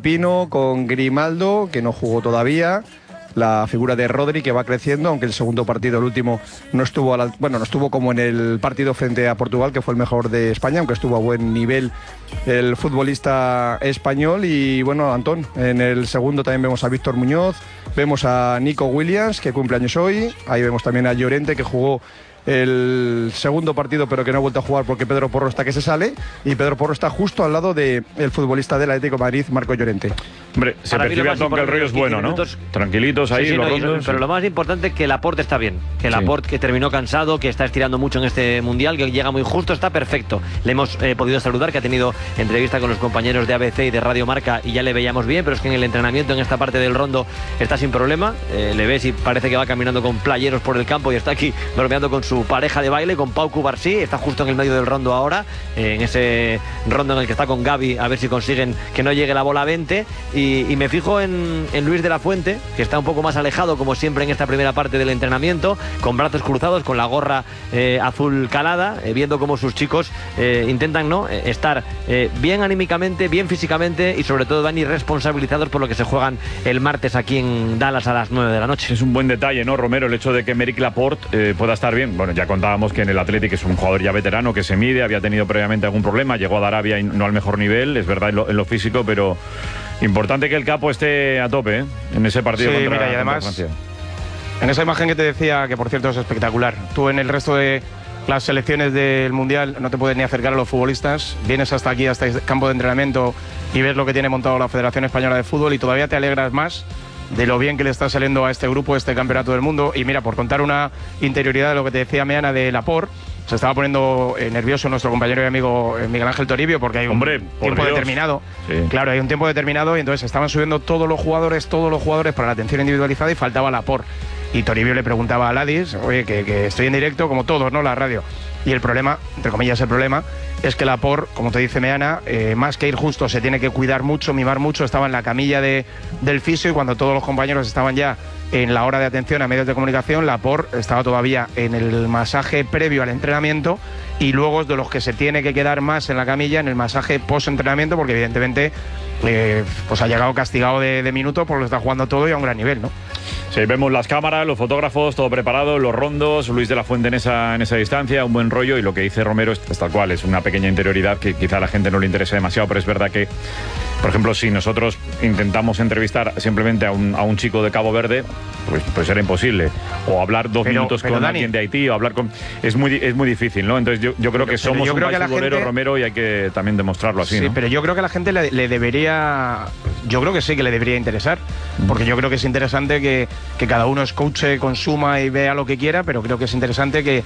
Pino, con Grimaldo, que no jugó todavía, la figura de Rodri, que va creciendo, aunque el segundo partido, el último, no estuvo no estuvo como en el partido frente a Portugal, que fue el mejor de España, aunque estuvo a buen nivel el futbolista español. Y bueno, Antón, en el segundo también vemos a Víctor Muñoz, vemos a Nico Williams, que cumple años hoy, ahí vemos también a Llorente, que jugó el segundo partido pero que no ha vuelto a jugar porque Pedro Porro está que se sale, y Pedro Porro está justo al lado del futbolista del Atlético de Madrid, Marco Llorente. Hombre, se percibe, Antón, que el rollo es bueno, ¿no? Tranquilitos ahí, sí, pero lo más importante es que Laporte está bien, que Laporte, que terminó cansado, que está estirando mucho en este Mundial, que llega muy justo, está perfecto. Le hemos podido saludar, que ha tenido entrevista con los compañeros de ABC y de Radio Marca y ya le veíamos bien, pero es que en el entrenamiento, en esta parte del rondo, está sin problema. Le ves y parece que va caminando con playeros por el campo y está aquí bromeando con su pareja de baile, con Pau Cubarsí. Está justo en el medio del rondo ahora, en ese rondo en el que está con Gavi, a ver si consiguen que no llegue la bola a 20. Y me fijo en Luis de la Fuente, que está un poco más alejado, como siempre en esta primera parte del entrenamiento, con brazos cruzados, con la gorra azul calada, viendo cómo sus chicos intentan estar bien anímicamente, bien físicamente y sobre todo, Dani, responsabilizados por lo que se juegan el martes aquí en Dallas a las 9 de la noche. Es un buen detalle, ¿no, Romero? El hecho de que Aymeric Laporte pueda estar bien. Bueno, ya contábamos que en el Athletic es un jugador ya veterano, que se mide, había tenido previamente algún problema, llegó a Arabia y no al mejor nivel, es verdad, en lo físico, pero importante que el capo esté a tope en ese partido contra, y además, Francia. En esa imagen que te decía, que por cierto es espectacular, tú en el resto de las selecciones del Mundial no te puedes ni acercar a los futbolistas, vienes hasta aquí, hasta este campo de entrenamiento y ves lo que tiene montado la Federación Española de Fútbol y todavía te alegras más de lo bien que le está saliendo a este grupo, este campeonato del mundo. Y mira, por contar una interioridad de lo que te decía Meana de Laporte, se estaba poniendo nervioso nuestro compañero y amigo Miguel Ángel Toribio, porque hay un tiempo determinado. Sí. Claro, hay un tiempo determinado y entonces estaban subiendo todos los jugadores para la atención individualizada y faltaba Laporte. Y Toribio le preguntaba a Ladis, oye, que estoy en directo como todos, ¿no? La radio. Y el problema, entre comillas el problema, es que Laporte, como te dice Meana, más que ir justo, se tiene que cuidar mucho, mimar mucho. Estaba en la camilla del fisio y cuando todos los compañeros estaban ya en la hora de atención a medios de comunicación, Laporte estaba todavía en el masaje previo al entrenamiento y luego es de los que se tiene que quedar más en la camilla en el masaje post-entrenamiento, porque evidentemente pues ha llegado castigado de minutos porque lo está jugando todo y a un gran nivel, ¿no? Sí, vemos las cámaras, los fotógrafos, todo preparado, los rondos, Luis de la Fuente en esa distancia, un buen rollo, y lo que dice Romero es tal cual, es una pequeña interioridad que quizá a la gente no le interese demasiado, pero es verdad que, por ejemplo, si nosotros intentamos entrevistar simplemente a un chico de Cabo Verde, pues era imposible, o hablar dos minutos con Dani, alguien de Haití, o hablar con... Es muy difícil, ¿no? Entonces yo creo que somos un país futbolero, Romero, y hay que también demostrarlo así, ¿no? Pero yo creo que a la gente le debería... Yo creo que sí que le debería interesar, porque yo creo que es interesante que cada uno escuche, consuma y vea lo que quiera, pero creo que es interesante que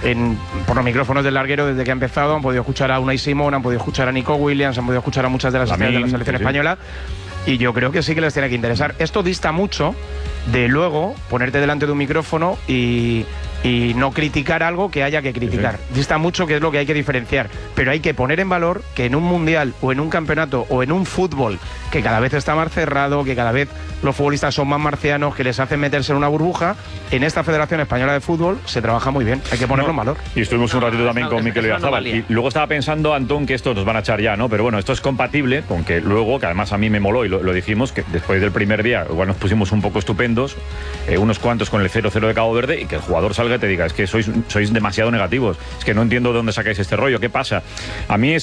por los micrófonos del larguero, desde que ha empezado, han podido escuchar a Unai Simón, han podido escuchar a Nico Williams, han podido escuchar a muchas de las estrellas de la selección española, y yo creo que sí que les tiene que interesar. Esto dista mucho de luego ponerte delante de un micrófono y no criticar algo que haya que criticar. Dista mucho, que es lo que hay que diferenciar. Pero hay que poner en valor que en un mundial o en un campeonato o en un fútbol que cada vez está más cerrado, que cada vez los futbolistas son más marcianos, que les hacen meterse en una burbuja, en esta Federación Española de Fútbol se trabaja muy bien. Hay que ponerlo en valor. Y estuvimos un ratito también con Mikel Oyarzabal. Y luego estaba pensando, Antón, que esto nos van a echar ya, ¿no? Pero bueno, esto es compatible con que luego, que además a mí me moló y lo dijimos, que después del primer día igual nos pusimos un poco estupendos, unos cuantos con el 0-0 de Cabo Verde, y que el jugador salga y te diga, es que sois demasiado negativos, es que no entiendo de dónde sacáis este rollo, ¿qué pasa? A mí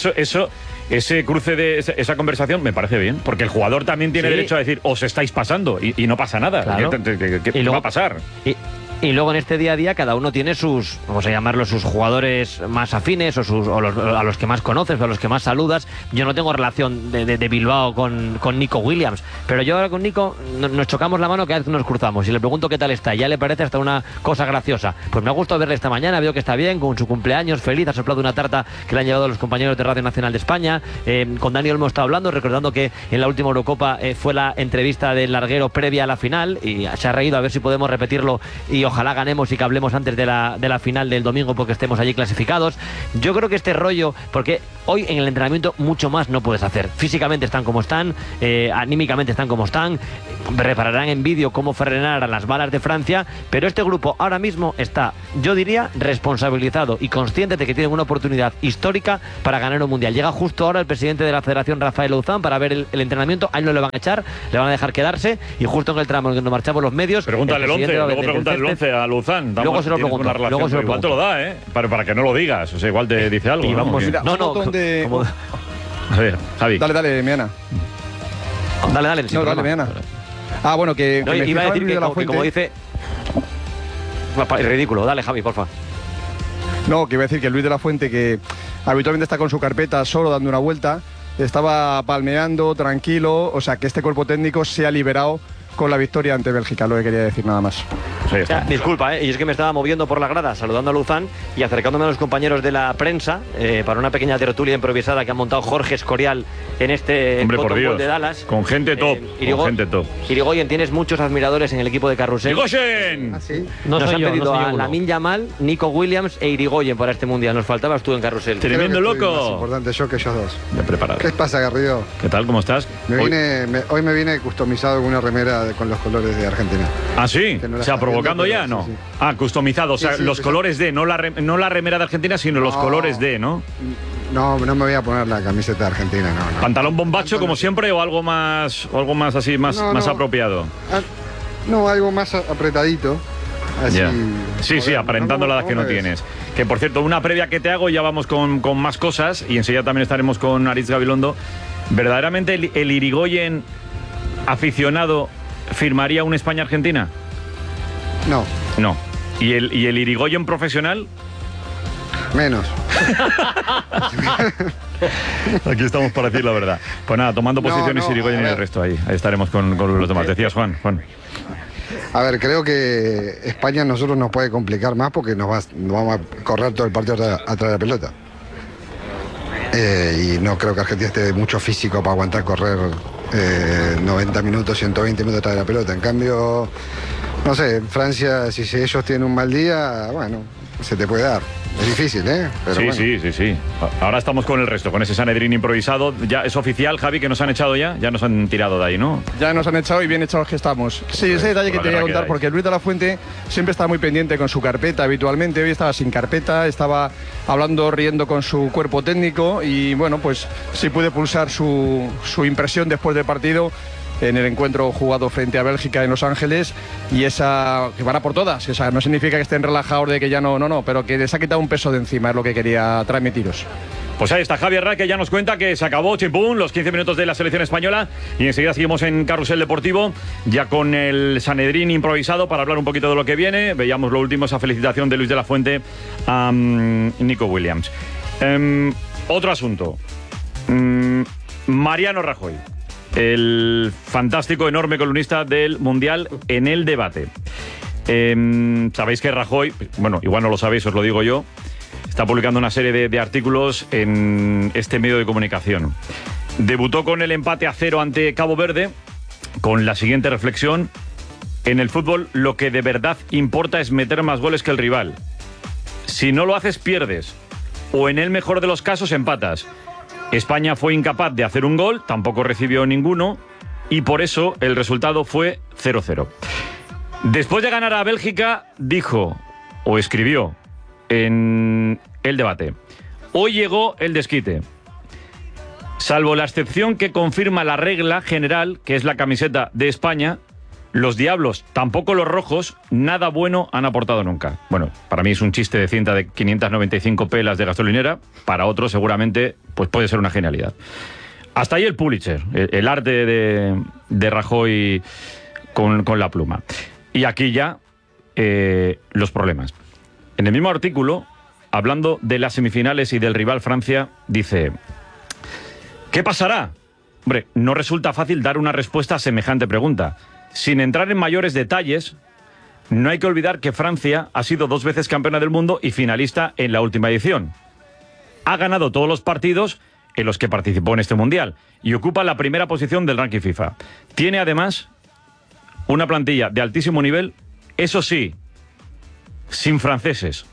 ese cruce de esa conversación me parece bien, porque el jugador también tiene derecho a decir, os estáis pasando, y no pasa nada. Claro. ¿Qué va a pasar? Y luego en este día a día cada uno tiene sus, vamos a llamarlos, sus jugadores más afines a los que más conoces o a los que más saludas. Yo no tengo relación de Bilbao con Nico Williams, pero yo ahora con Nico nos chocamos la mano cada vez que nos cruzamos y le pregunto qué tal está. Ya le parece hasta una cosa graciosa. Pues me ha gustado verle esta mañana, veo que está bien, con su cumpleaños, feliz, ha soplado una tarta que le han llevado los compañeros de Radio Nacional de España. Con Daniel hemos estado hablando, recordando que en la última Eurocopa fue la entrevista del larguero previa a la final y se ha reído, a ver si podemos repetirlo y ojalá ganemos y que hablemos antes de la final del domingo porque estemos allí clasificados. Yo creo que este rollo, porque hoy en el entrenamiento mucho más no puedes hacer. Físicamente están como están, anímicamente están como están, prepararán en vídeo cómo frenar a las balas de Francia, pero este grupo ahora mismo está, yo diría, responsabilizado y consciente de que tienen una oportunidad histórica para ganar un mundial. Llega justo ahora el presidente de la Federación, Rafael Louzán, para ver el entrenamiento. A él no le van a echar, le van a dejar quedarse, y justo en el tramo en que nos marchamos los medios, pregúntale el 11, luego pregúntale el 11 a Louzán. Luego se lo pregunto, igual te lo da, para que no lo digas, o sea, igual te dice algo. Y vamos, Mira, A ver, Javi. Dale, Meana. Dale, No, dale, Meana. Bueno, que no, me iba a decir Luis de la que Fuente. como dice... Ridículo, dale, Javi, porfa. No, que iba a decir que Luis de la Fuente, que habitualmente está con su carpeta solo dando una vuelta, estaba palmeando, tranquilo, o sea, que este cuerpo técnico se ha liberado con la victoria ante Bélgica, lo que quería decir nada más. Sí, disculpa, y es que me estaba moviendo por la grada saludando a Louzán y acercándome a los compañeros de la prensa para una pequeña tertulia improvisada que ha montado Jorge Escorial en este Cotton Bowl de Dallas. Con gente top, con gente top. Irigoyen, tienes muchos admiradores en el equipo de Carrusel. ¡Irigoyen! ¿Sí? Nos han pedido a Lamine Yamal, Nico Williams e Irigoyen para este mundial. Nos faltabas tú en Carrusel. Tremendo Creo que estoy loco. más importante yo que ellos dos. Ya preparado. ¿Qué pasa, Garrido? ¿Qué tal? ¿Cómo estás? Hoy me vine customizado con una remera con los colores de Argentina. ¿Ah, sí? Que no O la sea, está provocando viendo, ya, pero ¿no? sí, sí. Ah, customizado, o sea, Sí, los sí, colores de, no la remera de Argentina, sino los No. colores de, ¿no? No me voy a poner la camiseta de Argentina, no. ¿Pantalón bombacho como Pantalón. siempre o algo más así, más No. apropiado? No, algo más apretadito. Así. Ya. Sí, Joder, aparentando la edad que no me ves? tienes. Que por cierto, una previa que te hago y ya vamos con más cosas y enseguida también estaremos con Aritz Gabilondo. ¿Verdaderamente el Irigoyen aficionado firmaría una España-Argentina? No, No. ¿Y el Irigoyen profesional? menos. Aquí estamos para decir la verdad. Pues nada, tomando posiciones no, Irigoyen a y el ver. resto ahí. Ahí estaremos con los demás. Decías, Juan. A ver, creo que España a nosotros nos puede complicar más porque nos vamos a correr todo el partido atrás de la pelota. Y no creo que Argentina esté mucho físico para aguantar correr 90 minutos, 120 minutos atrás de la pelota. En cambio, no sé, Francia, si ellos tienen un mal día, bueno, se te puede dar. Es difícil, ¿eh? Pero Sí, bueno. sí. Ahora estamos con el resto, con ese Sanedrín improvisado. Ya es oficial, Javi, que nos han echado ya. Ya nos han tirado de ahí, ¿no? Ya nos han echado y bien echados que estamos. Sí, ese detalle que Por te la voy a guerra contar, que porque Luis de la Fuente siempre está muy pendiente con su carpeta habitualmente. Hoy estaba sin carpeta, estaba hablando, riendo con su cuerpo técnico y bueno, pues sí pude pulsar su impresión después del partido en el encuentro jugado frente a Bélgica en Los Ángeles, y esa que van a por todas. O sea, no significa que estén relajados de que ya no, pero que les ha quitado un peso de encima, es lo que quería transmitiros. Pues ahí está Javier Ra, que ya nos cuenta que se acabó, chimpún, los 15 minutos de la selección española y enseguida seguimos en Carrusel Deportivo, ya con el Sanedrín improvisado para hablar un poquito de lo que viene. Veíamos lo último, esa felicitación de Luis de la Fuente a Nico Williams. Otro asunto. Mariano Rajoy, el fantástico, enorme columnista del Mundial en El Debate. Sabéis que Rajoy, bueno, igual no lo sabéis, os lo digo yo, está publicando una serie de artículos en este medio de comunicación. Debutó con el empate a 0 ante Cabo Verde, con la siguiente reflexión: en el fútbol lo que de verdad importa es meter más goles que el rival. Si no lo haces, pierdes, o en el mejor de los casos empatas. España fue incapaz de hacer un gol, tampoco recibió ninguno, y por eso el resultado fue 0-0. Después de ganar a Bélgica, dijo, o escribió, en El Debate: hoy llegó el desquite. Salvo la excepción que confirma la regla general, que es la camiseta de España, los diablos, tampoco los rojos, nada bueno han aportado nunca. Bueno, para mí es un chiste de cinta de 595 pelas de gasolinera, para otros seguramente pues puede ser una genialidad. Hasta ahí el Pulitzer, el arte de Rajoy con la pluma. Y aquí ya los problemas. En el mismo artículo, hablando de las semifinales y del rival Francia, dice: ¿qué pasará? Hombre, no resulta fácil dar una respuesta a semejante pregunta. Sin entrar en mayores detalles, no hay que olvidar que Francia ha sido 2 veces campeona del mundo y finalista en la última edición. Ha ganado todos los partidos en los que participó en este mundial y ocupa la primera posición del ranking FIFA. Tiene además una plantilla de altísimo nivel, eso sí, sin franceses.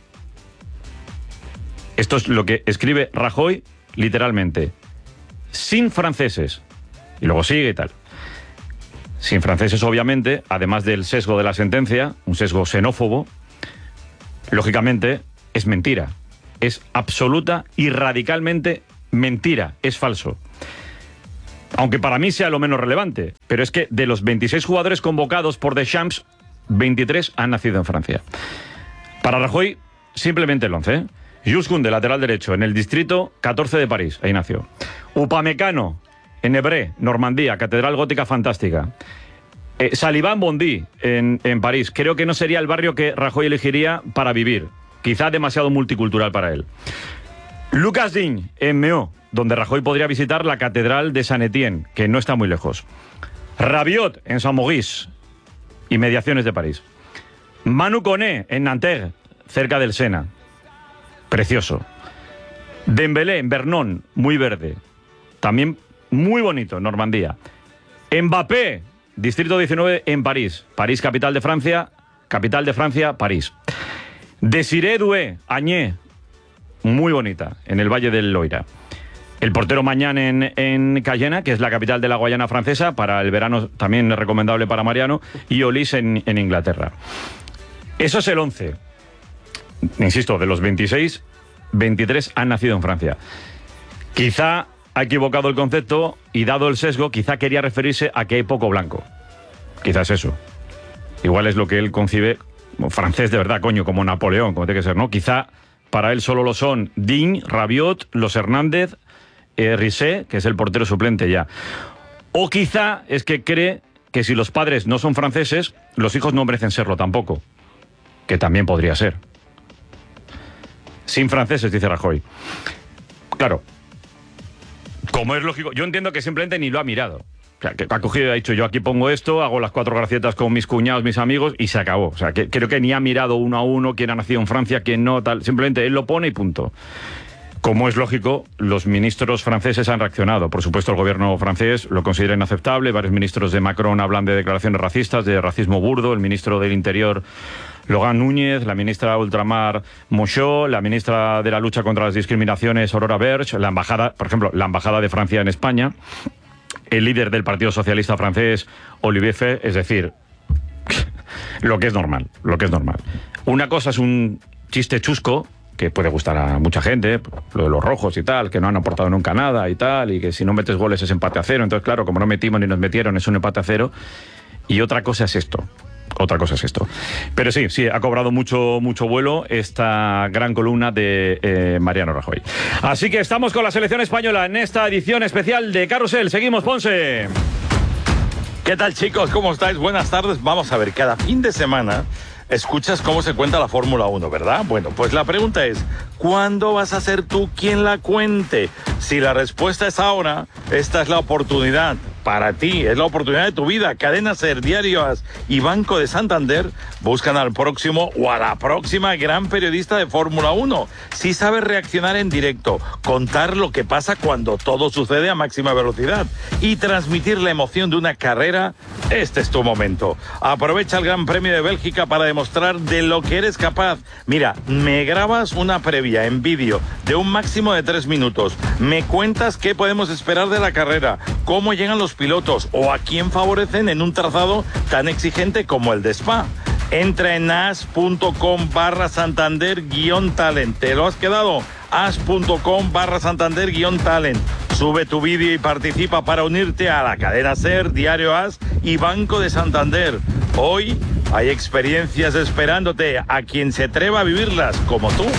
Esto es lo que escribe Rajoy literalmente. Sin franceses. Y luego sigue y tal. Sin franceses, obviamente, además del sesgo de la sentencia, un sesgo xenófobo, lógicamente es mentira. Es absoluta y radicalmente mentira. Es falso. Aunque para mí sea lo menos relevante. Pero es que de los 26 jugadores convocados por Deschamps, 23 han nacido en Francia. Para Rajoy, simplemente el 11, ¿eh? Jules Koundé, lateral derecho, en el distrito 14 de París. Ahí nació. Upamecano, en Évreux, Normandía, catedral gótica fantástica. Saliván Bondy, en París. Creo que no sería el barrio que Rajoy elegiría para vivir. Quizá demasiado multicultural para él. Lucas Digne, en Meaux, donde Rajoy podría visitar la catedral de Saint-Étienne, que no está muy lejos. Rabiot, en Saint-Maurice, inmediaciones de París. Manu Koné, en Nanterre, cerca del Sena. Precioso. Dembélé, en Vernon, muy verde. También muy bonito, Normandía. Mbappé, distrito 19, en París. París, capital de Francia, París. Desiré Doué, Agné, muy bonita, en el Valle del Loira. El portero Mañán en Cayena, que es la capital de la Guayana francesa, para el verano también es recomendable para Mariano, y Olis en Inglaterra. Eso es el 11. Insisto, de los 26, 23 han nacido en Francia. Quizá ha equivocado el concepto y dado el sesgo, quizá quería referirse a que hay poco blanco. Quizás eso. Igual es lo que él concibe francés de verdad, coño, como Napoleón, como tiene que ser, ¿no? Quizá para él solo lo son Digne, Rabiot, Los Hernández, Risset, que es el portero suplente ya. O quizá es que cree que si los padres no son franceses, los hijos no merecen serlo tampoco. Que también podría ser. Sin franceses, dice Rajoy. Claro, como es lógico, yo entiendo que simplemente ni lo ha mirado. O sea, que ha cogido y ha dicho, yo aquí pongo esto, hago las 4 gracietas con mis cuñados, mis amigos, y se acabó. O sea, que creo que ni ha mirado uno a uno quién ha nacido en Francia, quién no, tal. Simplemente él lo pone y punto. Como es lógico, los ministros franceses han reaccionado. Por supuesto, el gobierno francés lo considera inaceptable. Varios ministros de Macron hablan de declaraciones racistas, de racismo burdo. El ministro del Interior, Laurent Núñez, la ministra de Ultramar, Monchot, la ministra de la lucha contra las discriminaciones, Aurora Berge, la embajada, por ejemplo, la embajada de Francia en España, el líder del Partido Socialista francés, Olivier Faure, es decir, lo que es normal. Una cosa es un chiste chusco, que puede gustar a mucha gente, lo de los rojos y tal, que no han aportado nunca nada y tal, y que si no metes goles es empate a 0, entonces claro, como no metimos ni nos metieron, es un empate a 0, y otra cosa es esto. Pero sí, ha cobrado mucho vuelo esta gran columna de Mariano Rajoy. Así que estamos con la selección española en esta edición especial de Carrusel. Seguimos, Ponce. ¿Qué tal, chicos? ¿Cómo estáis? Buenas tardes. Vamos a ver, cada fin de semana escuchas cómo se cuenta la Fórmula 1, ¿verdad? Bueno, pues la pregunta es, ¿cuándo vas a ser tú quien la cuente? Si la respuesta es ahora, esta es la oportunidad para ti, es la oportunidad de tu vida. Cadena SER, Diario AS y Banco de Santander buscan al próximo o a la próxima gran periodista de Fórmula 1. Si sabes reaccionar en directo, contar lo que pasa cuando todo sucede a máxima velocidad y transmitir la emoción de una carrera, este es tu momento. Aprovecha el Gran Premio de Bélgica para demostrar de lo que eres capaz. Mira, me grabas una previa en vídeo de un máximo de 3 minutos. Me cuentas qué podemos esperar de la carrera, cómo llegan los pilotos o a quién favorecen en un trazado tan exigente como el de Spa. Entra en as.com/Santander-talent. ¿Te lo has quedado? as.com/Santander-talent. Sube tu vídeo y participa para unirte a la cadena SER, Diario AS y Banco de Santander. Hoy hay experiencias esperándote a quien se atreva a vivirlas como tú.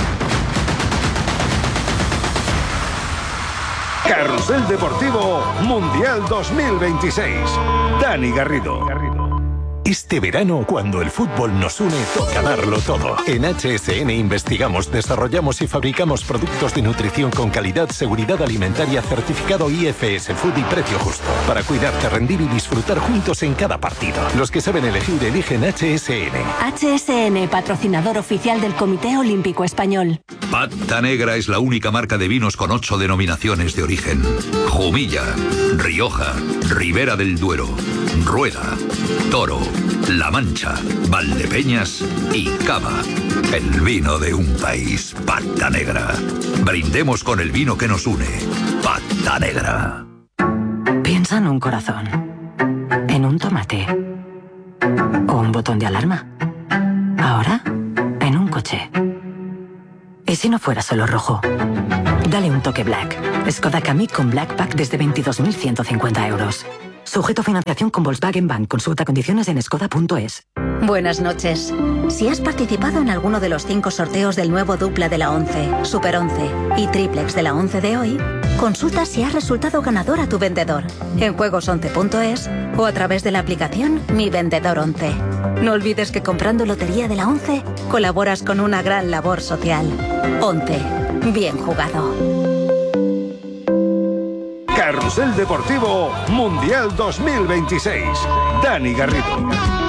Carrusel Deportivo Mundial 2026. Dani Garrido. Este verano, cuando el fútbol nos une, toca darlo todo. En HSN investigamos, desarrollamos y fabricamos productos de nutrición con calidad, seguridad alimentaria, certificado IFS Food y precio justo. Para cuidarte, rendir y disfrutar juntos en cada partido. Los que saben elegir, eligen HSN. HSN, patrocinador oficial del Comité Olímpico Español. Pata Negra es la única marca de vinos con 8 denominaciones de origen. Jumilla, Rioja, Ribera del Duero, Rueda, Toro, La Mancha, Valdepeñas y Cava. El vino de un país, Pata Negra. Brindemos con el vino que nos une, Pata Negra. Piensa en un corazón, en un tomate o un botón de alarma. Ahora, en un coche. ¿Y si no fuera solo rojo? Dale un toque Black. Skoda Kamiq con Black Pack desde 22.150 euros. Sujeto a financiación con Volkswagen Bank. Consulta condiciones en skoda.es. Buenas noches. Si has participado en alguno de los 5 sorteos del nuevo dupla de la 11, Super 11 y triplex de la 11 de hoy, consulta si has resultado ganador a tu vendedor en juegos11.es o a través de la aplicación Mi Vendedor 11. No olvides que comprando Lotería de la 11 colaboras con una gran labor social. 11. Bien jugado. Carrusel Deportivo Mundial 2026. Dani Garrido.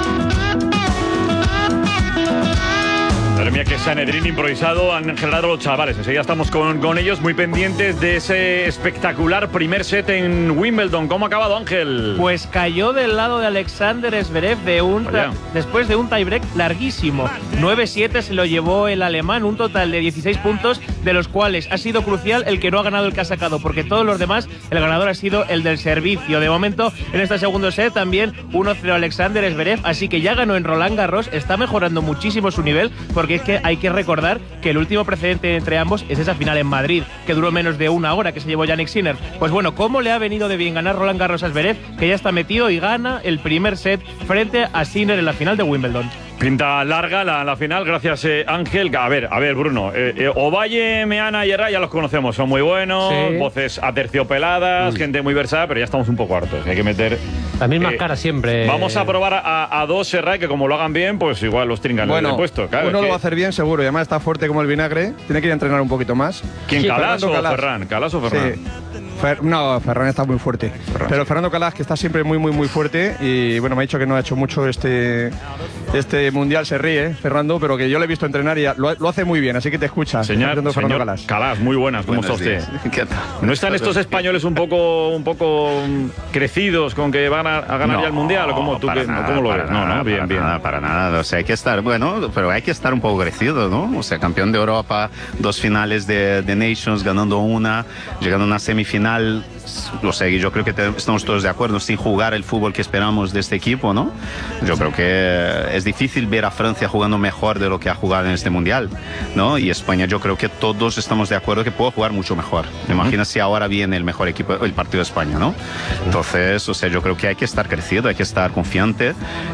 Madre mía, que Sanedrín improvisado han generado los chavales. Enseguida estamos con ellos muy pendientes de ese espectacular primer set en Wimbledon. ¿Cómo ha acabado, Ángel? Pues cayó del lado de Alexander Zverev después de un tiebreak larguísimo. 9-7 se lo llevó el alemán, un total de 16 puntos, de los cuales ha sido crucial el que no ha ganado el que ha sacado, porque todos los demás, el ganador ha sido el del servicio. De momento, en este segundo set también 1-0 Alexander Zverev, así que ya ganó en Roland Garros, está mejorando muchísimo su nivel, porque es que hay que recordar que el último precedente entre ambos es esa final en Madrid, que duró menos de una hora, que se llevó Jannik Sinner. Pues bueno, ¿cómo le ha venido de bien ganar Roland Garros a Zverev, que ya está metido y gana el primer set frente a Sinner en la final de Wimbledon? Pinta larga la final, gracias Ángel. A ver, Bruno. Ovalle, Meana y Herrera ya los conocemos, son muy buenos, sí. Voces aterciopeladas, gente muy versada, pero ya estamos un poco hartos. Hay que meter las mismas caras siempre. Vamos a probar a dos Herrera, que como lo hagan bien, pues igual los trincan el puesto. Claro, uno lo va a hacer bien seguro, y además está fuerte como el vinagre. Tiene que ir a entrenar un poquito más. ¿Quién, sí, Calas o Ferran? ¿Calas o Ferran? Sí. No, Ferran está muy fuerte. Pero Fernando Calas, que está siempre muy fuerte, y bueno, me ha dicho que no ha hecho mucho este mundial, se ríe, Fernando, pero que yo le he visto entrenar y lo hace muy bien, así que te escucha. Señor Calas, muy buenas, ¿cómo está usted? ¿No están estos españoles un poco crecidos con que van a ganar ya el mundial? ¿Cómo lo ves? No, bien. Para nada, o sea, hay que estar, pero hay que estar un poco crecido, ¿no? O sea, campeón de Europa, 2 finales de Nations, ganando una, llegando a una semifinal. O sea, yo creo que estamos todos de acuerdo, sin jugar el fútbol que esperamos de este equipo, ¿no? Yo creo que es difícil ver a Francia jugando mejor de lo que ha jugado en este mundial, ¿no? Y España, yo creo que todos estamos de acuerdo que puede jugar mucho mejor. ¿Te imaginas si ahora viene el mejor equipo, el partido de España, ¿no? Entonces, o sea, yo creo que hay que estar crecido, hay que estar confiante,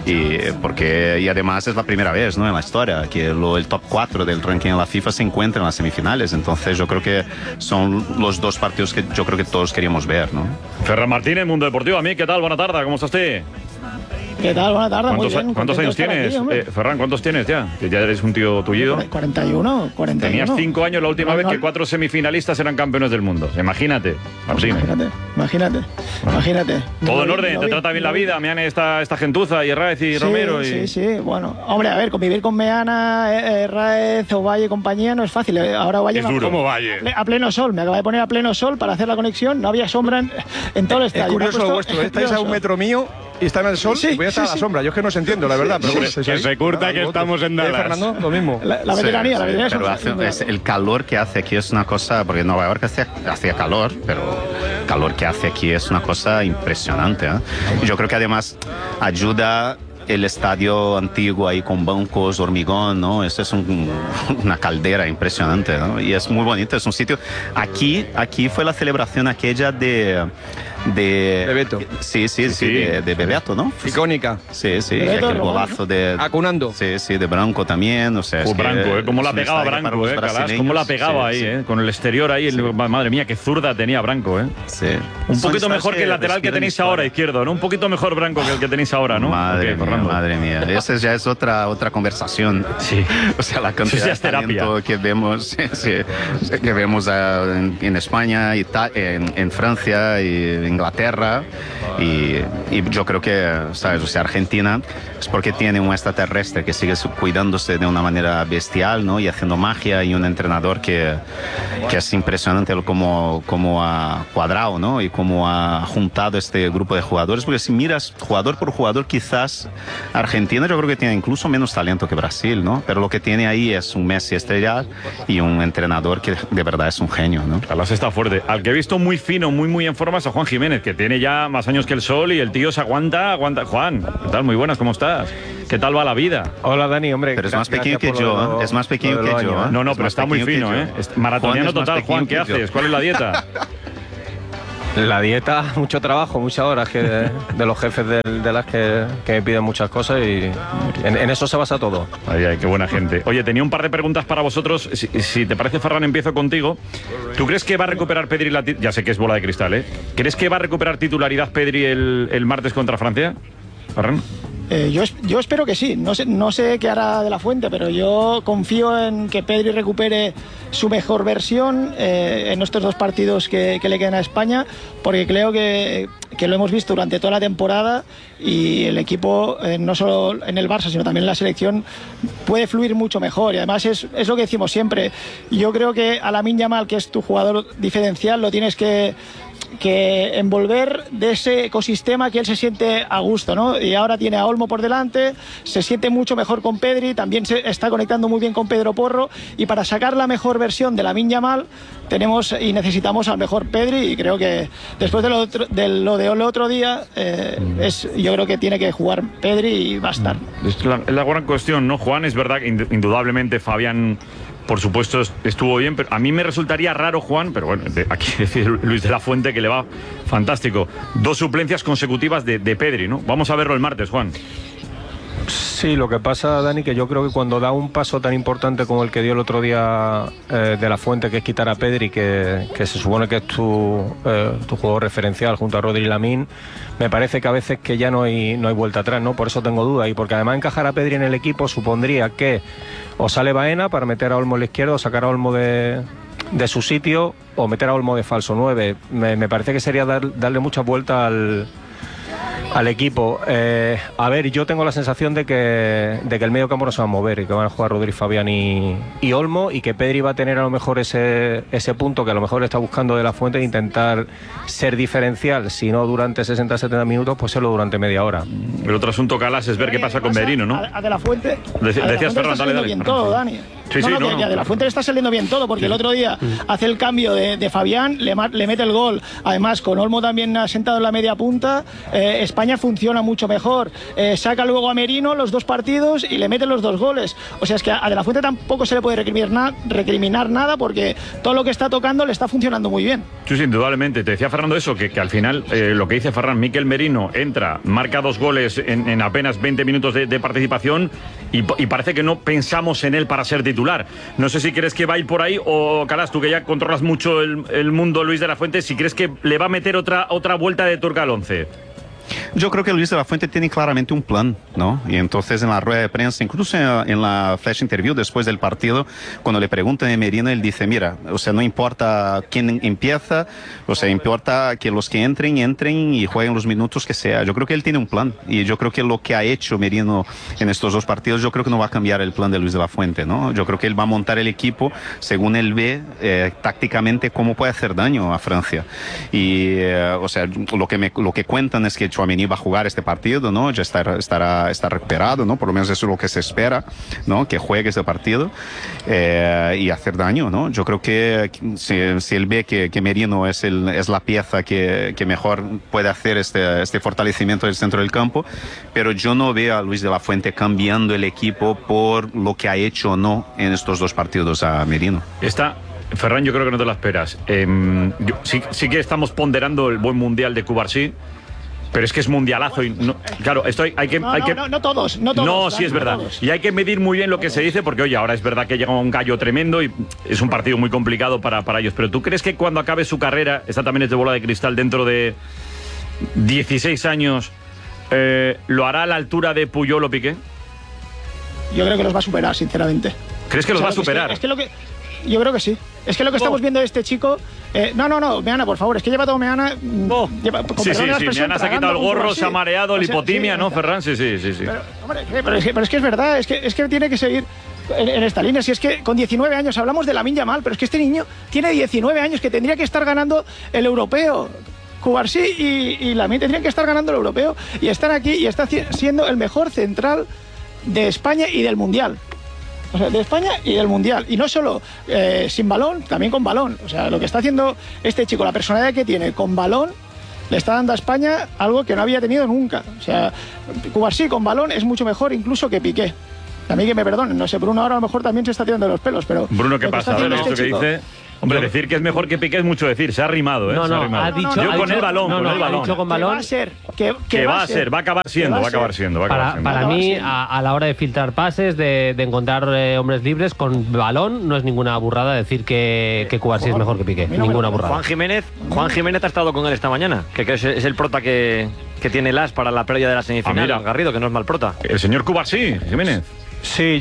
y además es la primera vez, ¿no?, en la historia que el top 4 del ranking de la FIFA se encuentra en las semifinales. Entonces, yo creo que son los dos partidos que yo creo que todos queríamos ver, ¿no? Ferran Martínez, Mundo Deportivo. A mí, ¿qué tal? Buena tarde, ¿cómo está usted? ¿Qué tal? Buena tarde, muy bien. ¿Cuántos años tienes? Ferran, ¿cuántos tienes ya? Que ya eres un tío tullido. 41. Tenías 5 años la última vez que 4 semifinalistas eran campeones del mundo. Imagínate, Martínez. Imagínate. Todo en orden, te trata bien la vida, Meana, esta gentuza, y Herráez y Romero. Sí. Bueno, hombre, a ver, convivir con Meana, Herráez, Ovalle y compañía no es fácil. Ahora Ovalle es duro. ¿Cómo Valle? A pleno sol, me acaba de poner a pleno sol para hacer la conexión, no había sombra en todo el estadio. Es curioso lo vuestro, estáis a 1 metro mío y está en el sol, y voy a estar a la sombra. Yo es que no os entiendo, la verdad. Pero que se curta que estamos en Dallas. Fernando, lo mismo. La veteranía, pero el calor que hace aquí es una cosa, porque en Nueva York hacía calor, pero el calor que hace aquí es una cosa impresionante, ¿eh? Y yo creo que además ayuda el estadio antiguo ahí con bancos, hormigón, ¿no? Esto es una caldera impresionante, ¿no? Y es muy bonito, es un sitio. Aquí fue la celebración aquella de Bebeto. Sí, de Bebeto, ¿no? Icónica. Sí, aquel golazo de Acunando. Sí, de Branco también, o sea, Branco, cómo la pegaba Branco, Calas, cómo la pegaba ahí, con el exterior ahí, madre mía, qué zurda tenía Branco, Sí. Un poquito mejor que el lateral que tenéis ahora, izquierdo, ¿no? Un poquito mejor Branco que el que tenéis ahora, ¿no? Madre mía, esa ya es otra conversación. Sí. O sea, la cantidad de talento que vemos, en España, en Francia y Inglaterra y yo creo que, ¿sabes? O sea, Argentina es porque tiene un extraterrestre que sigue cuidándose de una manera bestial, ¿no? Y haciendo magia, y un entrenador que es impresionante cómo ha cuadrado, ¿no? Y cómo ha juntado este grupo de jugadores, porque si miras jugador por jugador, quizás Argentina yo creo que tiene incluso menos talento que Brasil, ¿no? Pero lo que tiene ahí es un Messi estrella y un entrenador que de verdad es un genio, ¿no? Carlos está fuerte. Al que he visto muy fino, muy en forma es a Juan Jiménez, que tiene ya más años que el sol y el tío se aguanta. Juan, ¿qué tal? Muy buenas, ¿cómo estás? ¿Qué tal va la vida? Hola, Dani, hombre. Pero es más pequeño que yo, es más pequeño que yo. No, pero está muy fino, ¿eh? Maratoniano total, Juan, ¿qué haces? ¿Cuál es la dieta? La dieta, mucho trabajo, muchas horas de los jefes de las que me piden muchas cosas, y en eso se basa todo. Ay, qué buena gente. Oye, tenía un par de preguntas para vosotros. Si te parece, Ferran, empiezo contigo. ¿Tú crees que va a recuperar Pedri ya sé que es bola de cristal, ¿eh? ¿Crees que va a recuperar titularidad Pedri el martes contra Francia, Ferran? Yo espero que sí. No sé qué hará De La Fuente, pero yo confío en que Pedri recupere su mejor versión en estos 2 partidos que le quedan a España, porque creo que lo hemos visto durante toda la temporada, y el equipo, no solo en el Barça, sino también en la selección, puede fluir mucho mejor. Y además es lo que decimos siempre. Yo creo que a Lamine Yamal, que es tu jugador diferencial, lo tienes que envolver de ese ecosistema que él se siente a gusto, ¿no? Y ahora tiene a Olmo por delante, se siente mucho mejor con Pedri, también se está conectando muy bien con Pedro Porro, y para sacar la mejor versión de Lamine Yamal tenemos y necesitamos al mejor Pedri, y creo que después de lo del otro día yo creo que tiene que jugar Pedri y va a estar. Es la gran cuestión, ¿no, Juan? Es verdad que indudablemente Fabián, por supuesto, estuvo bien, pero a mí me resultaría raro, Juan, pero bueno, aquí decide Luis de la Fuente que le va fantástico. 2 suplencias consecutivas de Pedri, ¿no? Vamos a verlo el martes, Juan. Sí, lo que pasa, Dani, que yo creo que cuando da un paso tan importante como el que dio el otro día De La Fuente, que es quitar a Pedri, que se supone que es tu jugador referencial junto a Rodri y Lamine, me parece que a veces que ya no hay vuelta atrás, ¿no? Por eso tengo dudas, y porque además encajar a Pedri en el equipo supondría que o sale Baena para meter a Olmo a la izquierda, o sacar a Olmo de su sitio, o meter a Olmo de falso 9. Me parece que sería darle mucha vuelta al equipo. A ver, yo tengo la sensación de que el medio campo no se va a mover, y que van a jugar Rodri, Fabián y Olmo, y que Pedri va a tener a lo mejor ese punto que a lo mejor está buscando De La Fuente, de intentar ser diferencial, si no durante 60-70 minutos, pues serlo durante media hora. El otro asunto, Calas, es ver qué pasa con Merino, ¿no? A De La Fuente, decías, Ferran, dale. Bien todo, Dani. Sí, a De La Fuente le está saliendo bien todo, porque el otro día hace el cambio de Fabián, le mete el gol. Además, con Olmo también ha sentado en la media punta. España funciona mucho mejor. Saca luego a Merino los 2 partidos y le mete los 2 goles. O sea, es que a De La Fuente tampoco se le puede recriminar nada, porque todo lo que está tocando le está funcionando muy bien. Sí, indudablemente. Te decía Fernando eso, que al final lo que dice Ferran, Mikel Merino entra, marca 2 goles en apenas 20 minutos de participación, y parece que no pensamos en él para ser titular. No sé si crees que va a ir por ahí, o Calas, tú que ya controlas mucho el mundo, Luis de la Fuente, si crees que le va a meter otra vuelta de tuerca al 11. Yo creo que Luis de la Fuente tiene claramente un plan, ¿no? Y entonces en la rueda de prensa, incluso en la flash interview después del partido, cuando le preguntan a Merino, él dice, mira, o sea, no importa quién empieza, o sea, importa que los que entren y jueguen los minutos que sea. Yo creo que él tiene un plan, y yo creo que lo que ha hecho Merino en estos 2 partidos, yo creo que no va a cambiar el plan de Luis de la Fuente, ¿no? Yo creo que él va a montar el equipo según él ve tácticamente cómo puede hacer daño a Francia. Y, o sea, lo que cuentan es que Tchouaméni va a jugar este partido, ¿no? Ya está recuperado, ¿no? Por lo menos eso es lo que se espera, ¿no? Que juegue este partido y hacer daño, ¿no? Yo creo que si él ve que Merino es la pieza que mejor puede hacer este fortalecimiento del centro del campo, pero yo no veo a Luis de la Fuente cambiando el equipo por lo que ha hecho o no en estos 2 partidos a Merino. Ferran, yo creo que no te la esperas. Sí que estamos ponderando el buen mundial de Cubarsí, pero es que es mundialazo y no, claro, no todos. No, sí es verdad. Y hay que medir muy bien lo que se dice, porque oye, ahora es verdad que llega un gallo tremendo y es un partido muy complicado para ellos. Pero ¿tú crees que cuando acabe su carrera, esta también es de bola de cristal, dentro de 16 años, lo hará a la altura de Puyol o Piqué? Yo creo que los va a superar, sinceramente. ¿Crees que los va a superar? Es que Yo creo que sí. Es que lo que estamos viendo de este chico... No, Meana, por favor, es que lleva todo Meana... Sí, Meana se ha quitado el gorro, se ha mareado, lipotimia, ¿no, Ferran? Sí. Pero, hombre, pero es que es verdad, es que tiene que seguir en esta línea. Si es que con 19 años hablamos de Lamine Yamal, pero es que este niño tiene 19 años, que tendría que estar ganando el europeo. Cubarsí y Lamine tendrían que estar ganando el europeo y están aquí y está siendo el mejor central de España y del Mundial. O sea, de España y del Mundial. Y no solo sin balón, también con balón. O sea, lo que está haciendo este chico, la personalidad que tiene con balón, le está dando a España algo que no había tenido nunca. O sea, Cubarsí con balón es mucho mejor incluso que Piqué. A mí que me perdonen, no sé, Bruno ahora a lo mejor también se está tirando de los pelos, pero... Bruno, ¿qué pasa? A ver, esto que dice... Hombre, decir que es mejor que Piqué es mucho decir, se ha rimado, ¿eh? No, ha dicho... Yo con el balón, ha dicho con balón... va a acabar siendo. Para mí, a la hora de filtrar pases, de encontrar hombres libres, con balón, no es ninguna burrada decir que Cubarsí es mejor que Piqué. Ninguna burrada. Juan Jiménez ha estado con él esta mañana, que es el prota que tiene el as para la previa de la semifinal. Garrido, que no es mal prota. El señor Cubarsí, Jiménez. Sí,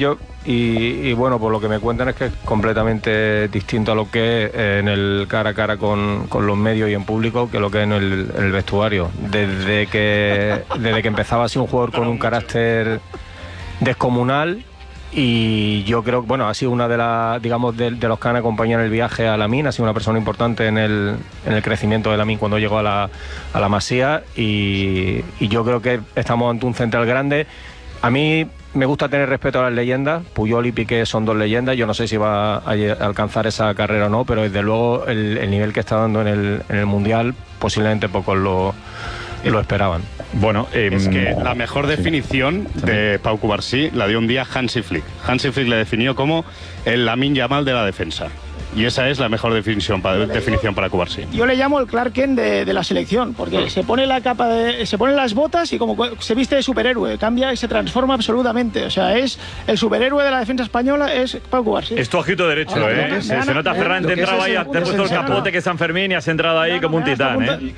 y bueno, por lo que me cuentan es que es completamente distinto a lo que es en el cara a cara con los medios y en público que lo que es en el vestuario. Desde que empezaba así un jugador con un carácter descomunal, y yo creo que bueno, ha sido una de los que han acompañado en el viaje a Lamine, ha sido una persona importante en el crecimiento de Lamine cuando llegó a la Masía, y yo creo que estamos ante un central grande. A mí me gusta tener respeto a las leyendas. Puyol y Piqué son dos leyendas. Yo no sé si va a alcanzar esa carrera o no, pero desde luego el nivel que está dando en el Mundial posiblemente pocos lo esperaban. Bueno, es que la mejor definición de Pau Cubarsí la dio un día Hansi Flick. Hansi Flick le definió como el Lamine Yamal de la defensa. Y esa es la mejor definición para Cubarsí. Yo le llamo el Clark Kent de la selección, porque se pone la capa se pone las botas y como se viste de superhéroe, cambia y se transforma absolutamente. O sea, es el superhéroe de la defensa española, es Pau Cubarsí. Es tu ojito derecho, Se nota, Ferran, te entraba ahí, te has puesto el capote que es San Fermín y has entrado ahí como un titán,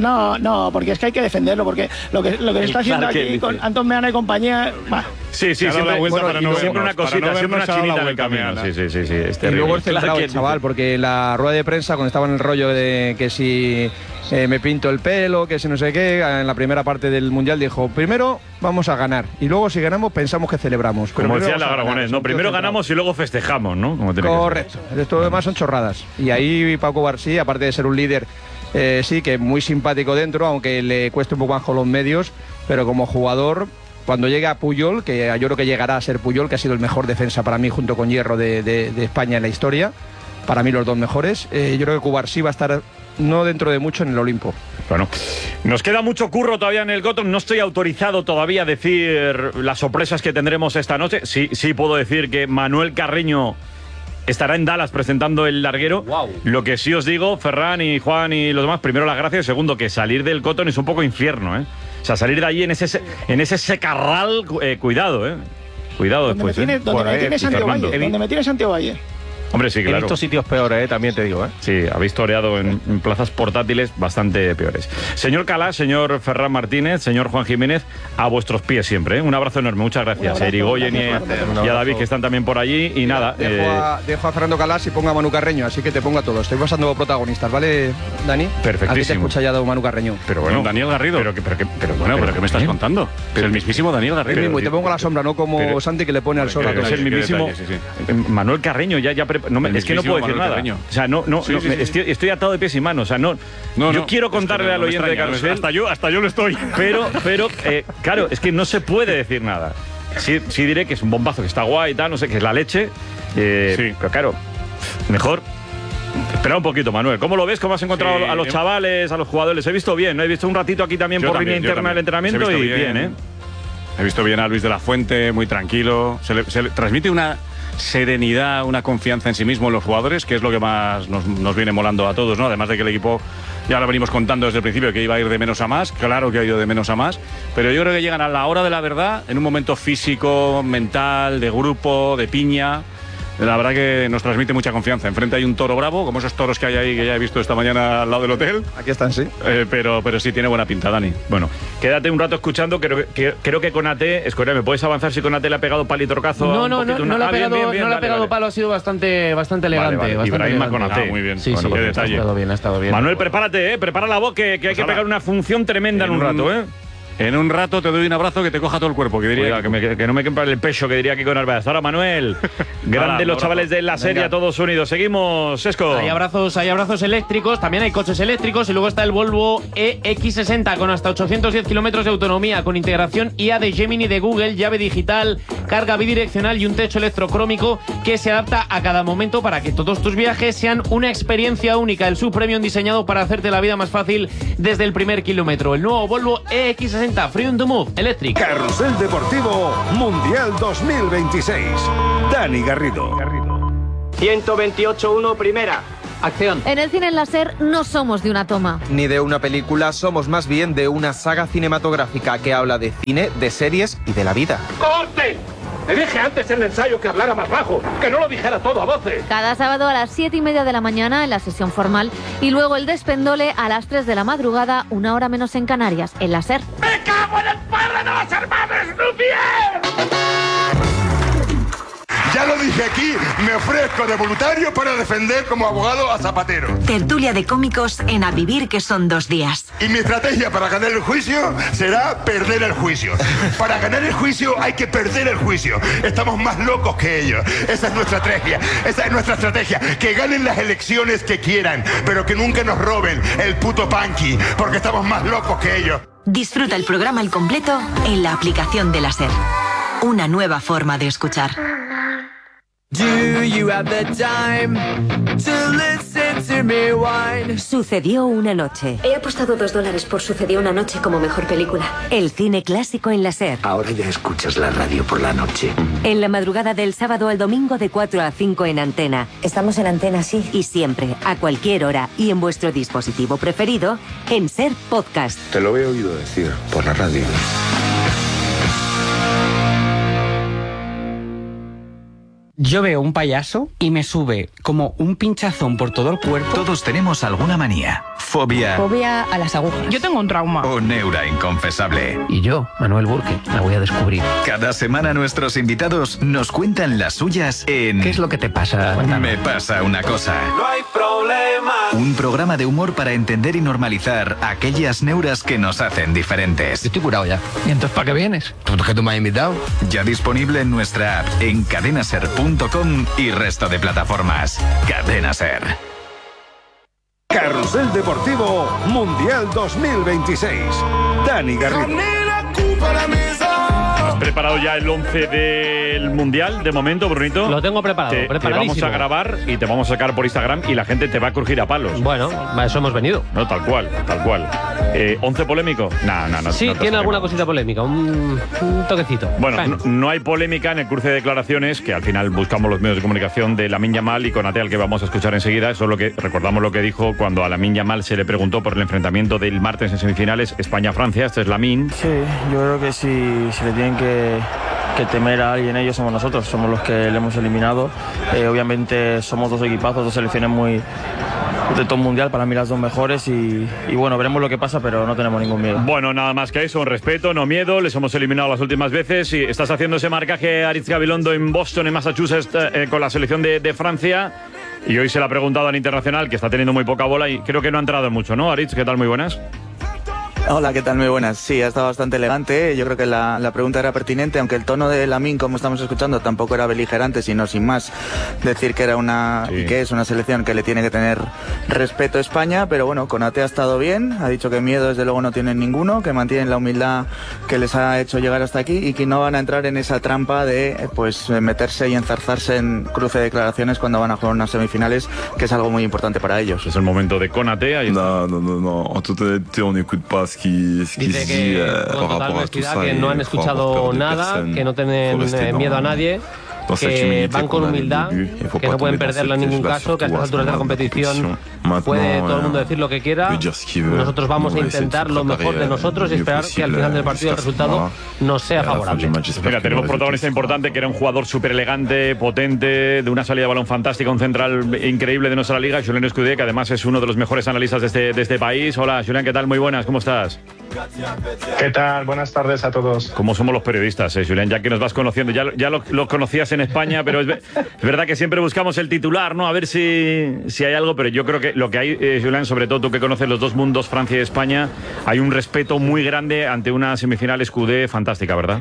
No, porque es que hay que defenderlo, porque lo que se está haciendo aquí con Antón Meana y compañía... Sí, siempre una cosita, siempre una chinita en el camino. Sí. Y luego el centrado, el chaval, porque la rueda de prensa, cuando estaba en el rollo de que si me pinto el pelo, que si no sé qué, en la primera parte del Mundial dijo, primero vamos a ganar, y luego si ganamos pensamos que celebramos. Como decía el Aragonés, ¿no? Primero ganamos y luego festejamos, ¿no? Correcto. Todo lo demás son chorradas. Y ahí Pau Cubarsí, aparte de ser un líder, sí, que muy simpático dentro, aunque le cueste un poco más con los medios, pero como jugador... Cuando llegue a Puyol, que yo creo que llegará a ser Puyol, que ha sido el mejor defensa para mí junto con Hierro de España en la historia, para mí los dos mejores, yo creo que Cubarsí va a estar no dentro de mucho en el Olimpo. Bueno, nos queda mucho curro todavía en el Cotton, no estoy autorizado todavía a decir las sorpresas que tendremos esta noche. Sí puedo decir que Manuel Carreño estará en Dallas presentando el larguero. Wow. Lo que sí os digo, Ferran y Juan y los demás, primero las gracias, segundo que salir del Cotton es un poco infierno, ¿eh? O sea, salir de allí en ese secarral, cuidado, Cuidado después. Donde me tienes Santiago Valle. Hombre, sí, claro. He visto sitios peores, también te digo, Sí, habéis toreado en plazas portátiles bastante peores. Señor Calá, señor Ferran Martínez, señor Juan Jiménez, a vuestros pies siempre, Un abrazo enorme, muchas gracias. A Irigoyen y a David, que están también por allí. Y nada. Dejo a Fernando Calás y pongo a Manu Carreño, así que te pongo a todos. Estoy pasando protagonistas, ¿vale, Dani? Perfectísimo. Aquí te he escuchado Manu Carreño. Pero bueno, Daniel Garrido. Pero ¿qué me estás contando? Pero el mismísimo Daniel Garrido. Y te pongo a la sombra, no como Santi que le pone al sol a todos. Es el mismísimo Manuel Carreño, es que no puedo decir nada. O sea, estoy atado de pies y manos. O sea, yo quiero contarle al oyente de Carrusel. Hasta yo lo estoy. Pero claro, es que no se puede decir nada. Sí diré que es un bombazo, que está guay y tal, no sé, que es la leche. Pero claro, mejor espera un poquito, Manuel. ¿Cómo lo ves? ¿Cómo has encontrado a los chavales, a los jugadores? Les he visto bien, ¿no? He visto un ratito aquí también por línea interna del entrenamiento y bien, He visto bien a Luis de la Fuente, muy tranquilo. Se le transmite una serenidad, una confianza en sí mismo en los jugadores, que es lo que más nos viene molando a todos, ¿no? Además de que el equipo, ya lo venimos contando desde el principio, que iba a ir de menos a más. Claro que ha ido de menos a más, pero yo creo que llegan a la hora de la verdad, en un momento físico, mental, de grupo, de piña, la verdad que nos transmite mucha confianza. Enfrente hay un toro bravo, como esos toros que hay ahí que ya he visto esta mañana al lado del hotel. Aquí están, sí. Pero sí tiene buena pinta, Dani. Bueno, quédate un rato escuchando. Creo que Konaté, Escoria, ¿me puedes avanzar si Konaté le ha pegado palitorcazo? No le ha pegado palo, ha sido bastante elegante. Vale. Ibrahima Konaté. Muy bien. Sí, qué detalle. Ha estado bien. Manuel, prepárate, prepara la voz, que hay que pegar una función tremenda en un rato, ¿eh? En un rato te doy un abrazo que te coja todo el cuerpo, que diría. Cuidado, que no me quepa el pecho, que diría Kiko Narváez. Ahora, Manuel. Grande los chavales de la serie, todos unidos. Seguimos, Sesco. Hay abrazos eléctricos, también hay coches eléctricos y luego está el Volvo EX60 con hasta 810 kilómetros de autonomía, con integración IA de Gemini de Google, llave digital, carga bidireccional y un techo electrocrómico que se adapta a cada momento para que todos tus viajes sean una experiencia única. El SUV Premium diseñado para hacerte la vida más fácil desde el primer kilómetro. El nuevo Volvo EX60 Freedom to Move Electric. Carrusel Deportivo Mundial 2026. Dani Garrido. 128-1 primera. Acción. En el cine en láser no somos de una toma. Ni de una película, somos más bien de una saga cinematográfica que habla de cine, de series y de la vida. ¡Corte! Te dije antes en el ensayo que hablara más bajo, que no lo dijera todo a voces. Cada sábado a las 7:30 de la mañana en la sesión formal y luego el despendole a las 3 de la madrugada, 1 hora menos en Canarias, en láser. ¡Me cago en el padre de los hermanos Lumière! Ya lo dije aquí, me ofrezco de voluntario para defender como abogado a Zapatero. Tertulia de cómicos en A Vivir, que son 2 días. Y mi estrategia para ganar el juicio será perder el juicio. Para ganar el juicio hay que perder el juicio. Estamos más locos que ellos. Esa es nuestra estrategia. Que ganen las elecciones que quieran, pero que nunca nos roben el puto punky, porque estamos más locos que ellos. Disfruta el programa al completo en la aplicación de la SER. Una nueva forma de escuchar. Do you have the time to listen to me whine? Sucedió una noche. He apostado $2 por Sucedió una noche como mejor película. El cine clásico en la SER. Ahora ya escuchas la radio por la noche. En la madrugada del sábado al domingo de 4 a 5 en Antena. Estamos en Antena, sí. Y siempre, a cualquier hora y en vuestro dispositivo preferido, en SER Podcast. Te lo he oído decir por la radio. Yo veo un payaso y me sube como un pinchazón por todo el cuerpo. Todos tenemos alguna manía, fobia Fobia a las agujas. Yo tengo un trauma. o neura inconfesable. Y yo, Manuel Burke, la voy a descubrir. Cada semana nuestros invitados nos cuentan las suyas en ¿Qué es lo que te pasa? Me pasa una cosa. No hay problema. Un programa de humor para entender y normalizar aquellas neuras que nos hacen diferentes. Estoy curado ya. ¿Y entonces para qué vienes? Porque tú me has invitado. Ya disponible en nuestra app, en cadenaser.com y resto de plataformas. Cadena Ser. Carrusel Deportivo Mundial 2026. Dani Garrido. ¿Has preparado ya el 11 del Mundial de momento, Brunito? Lo tengo preparado, Te vamos preparadísimo. a grabar y te vamos a sacar por Instagram y la gente te va a crujir a palos. Bueno, a eso hemos venido. No, tal cual. ¿11 polémico? No. Sí, no te tiene has alguna quemado. cosita polémica, un toquecito. Bueno, no hay polémica en el cruce de declaraciones, que al final buscamos los medios de comunicación de Lamine Yamal y Konaté, al que vamos a escuchar enseguida. Eso es lo que recordamos lo que dijo cuando a Lamine Yamal se le preguntó por el enfrentamiento del martes en semifinales España-Francia. Este es Lamine. Sí, yo creo que si le tienen que temer a alguien, ellos somos nosotros, somos los que le hemos eliminado. Obviamente somos dos equipazos, dos selecciones muy de top mundial, para mí las dos mejores y bueno, veremos lo que pasa, pero no tenemos ningún miedo. Bueno, nada más que eso, un respeto, no miedo, les hemos eliminado las últimas veces y estás haciendo ese marcaje Aritz Gabilondo en Boston, en Massachusetts, con la selección de Francia, y hoy se le ha preguntado al internacional, que está teniendo muy poca bola y creo que no ha entrado mucho, ¿no, Aritz? ¿Qué tal? Muy buenas. Hola, ¿qué tal? Muy buenas. Sí, ha estado bastante elegante. Yo creo que la pregunta era pertinente, aunque el tono de Lamine, como estamos escuchando, tampoco era beligerante, sino sin más decir que era y que es una selección que le tiene que tener respeto a España. Pero bueno, Konaté ha estado bien, ha dicho que miedo desde luego no tienen ninguno, que mantienen la humildad que les ha hecho llegar hasta aquí y que no van a entrar en esa trampa de meterse y enzarzarse en cruce de declaraciones cuando van a jugar unas semifinales, que es algo muy importante para ellos. Es el momento de Konaté. No. En totalité, on n'écoute pas ce qui se dit con par total rapport à tout honestidad ça. que no han escuchado nada, que no tienen miedo a nadie que van con humildad, que no pueden perderlo en ningún caso, que a estas alturas de la competición puede todo el mundo decir lo que quiera. Nosotros vamos a intentar lo mejor de nosotros y esperar que al final del partido el resultado nos sea favorable. Mira, tenemos un protagonista importante que era un jugador súper elegante, potente, de una salida de balón fantástica, un central increíble de nuestra liga, Julen Escudé, que además es uno de los mejores analistas de este país. Hola, Julen, ¿qué tal? Muy buenas, ¿cómo estás? ¿Qué tal? Buenas tardes a todos. ¿Cómo somos los periodistas, Julen? Ya que nos vas conociendo, ya lo conocías en España, pero es verdad que siempre buscamos el titular, ¿no? A ver si hay algo, pero yo creo que lo que hay, Julen, sobre todo tú que conoces los dos mundos, Francia y España, hay un respeto muy grande ante una semifinal Escudé fantástica, ¿verdad?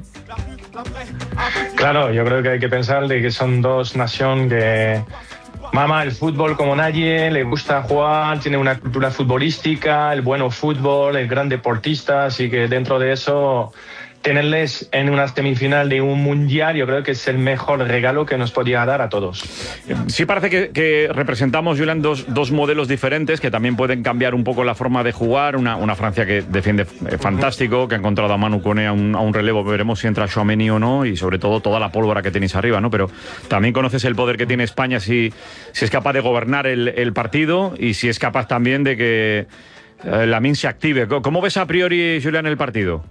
Claro, yo creo que hay que pensar de que son dos naciones que mama el fútbol como nadie, le gusta jugar, tiene una cultura futbolística, el bueno fútbol, el gran deportista, así que dentro de eso tenerles en una semifinal de un mundial yo creo que es el mejor regalo que nos podía dar a todos. Sí parece que representamos, Julen, dos modelos diferentes que también pueden cambiar un poco la forma de jugar. Una Francia que defiende fantástico, que ha encontrado a Manu Koné a un relevo, veremos si entra Tchouaméni o no, y sobre todo toda la pólvora que tenéis arriba, ¿no? Pero también conoces el poder que tiene España si es capaz de gobernar el partido y si es capaz también de que Lamine se active. ¿Cómo ves a priori, Julen, el partido?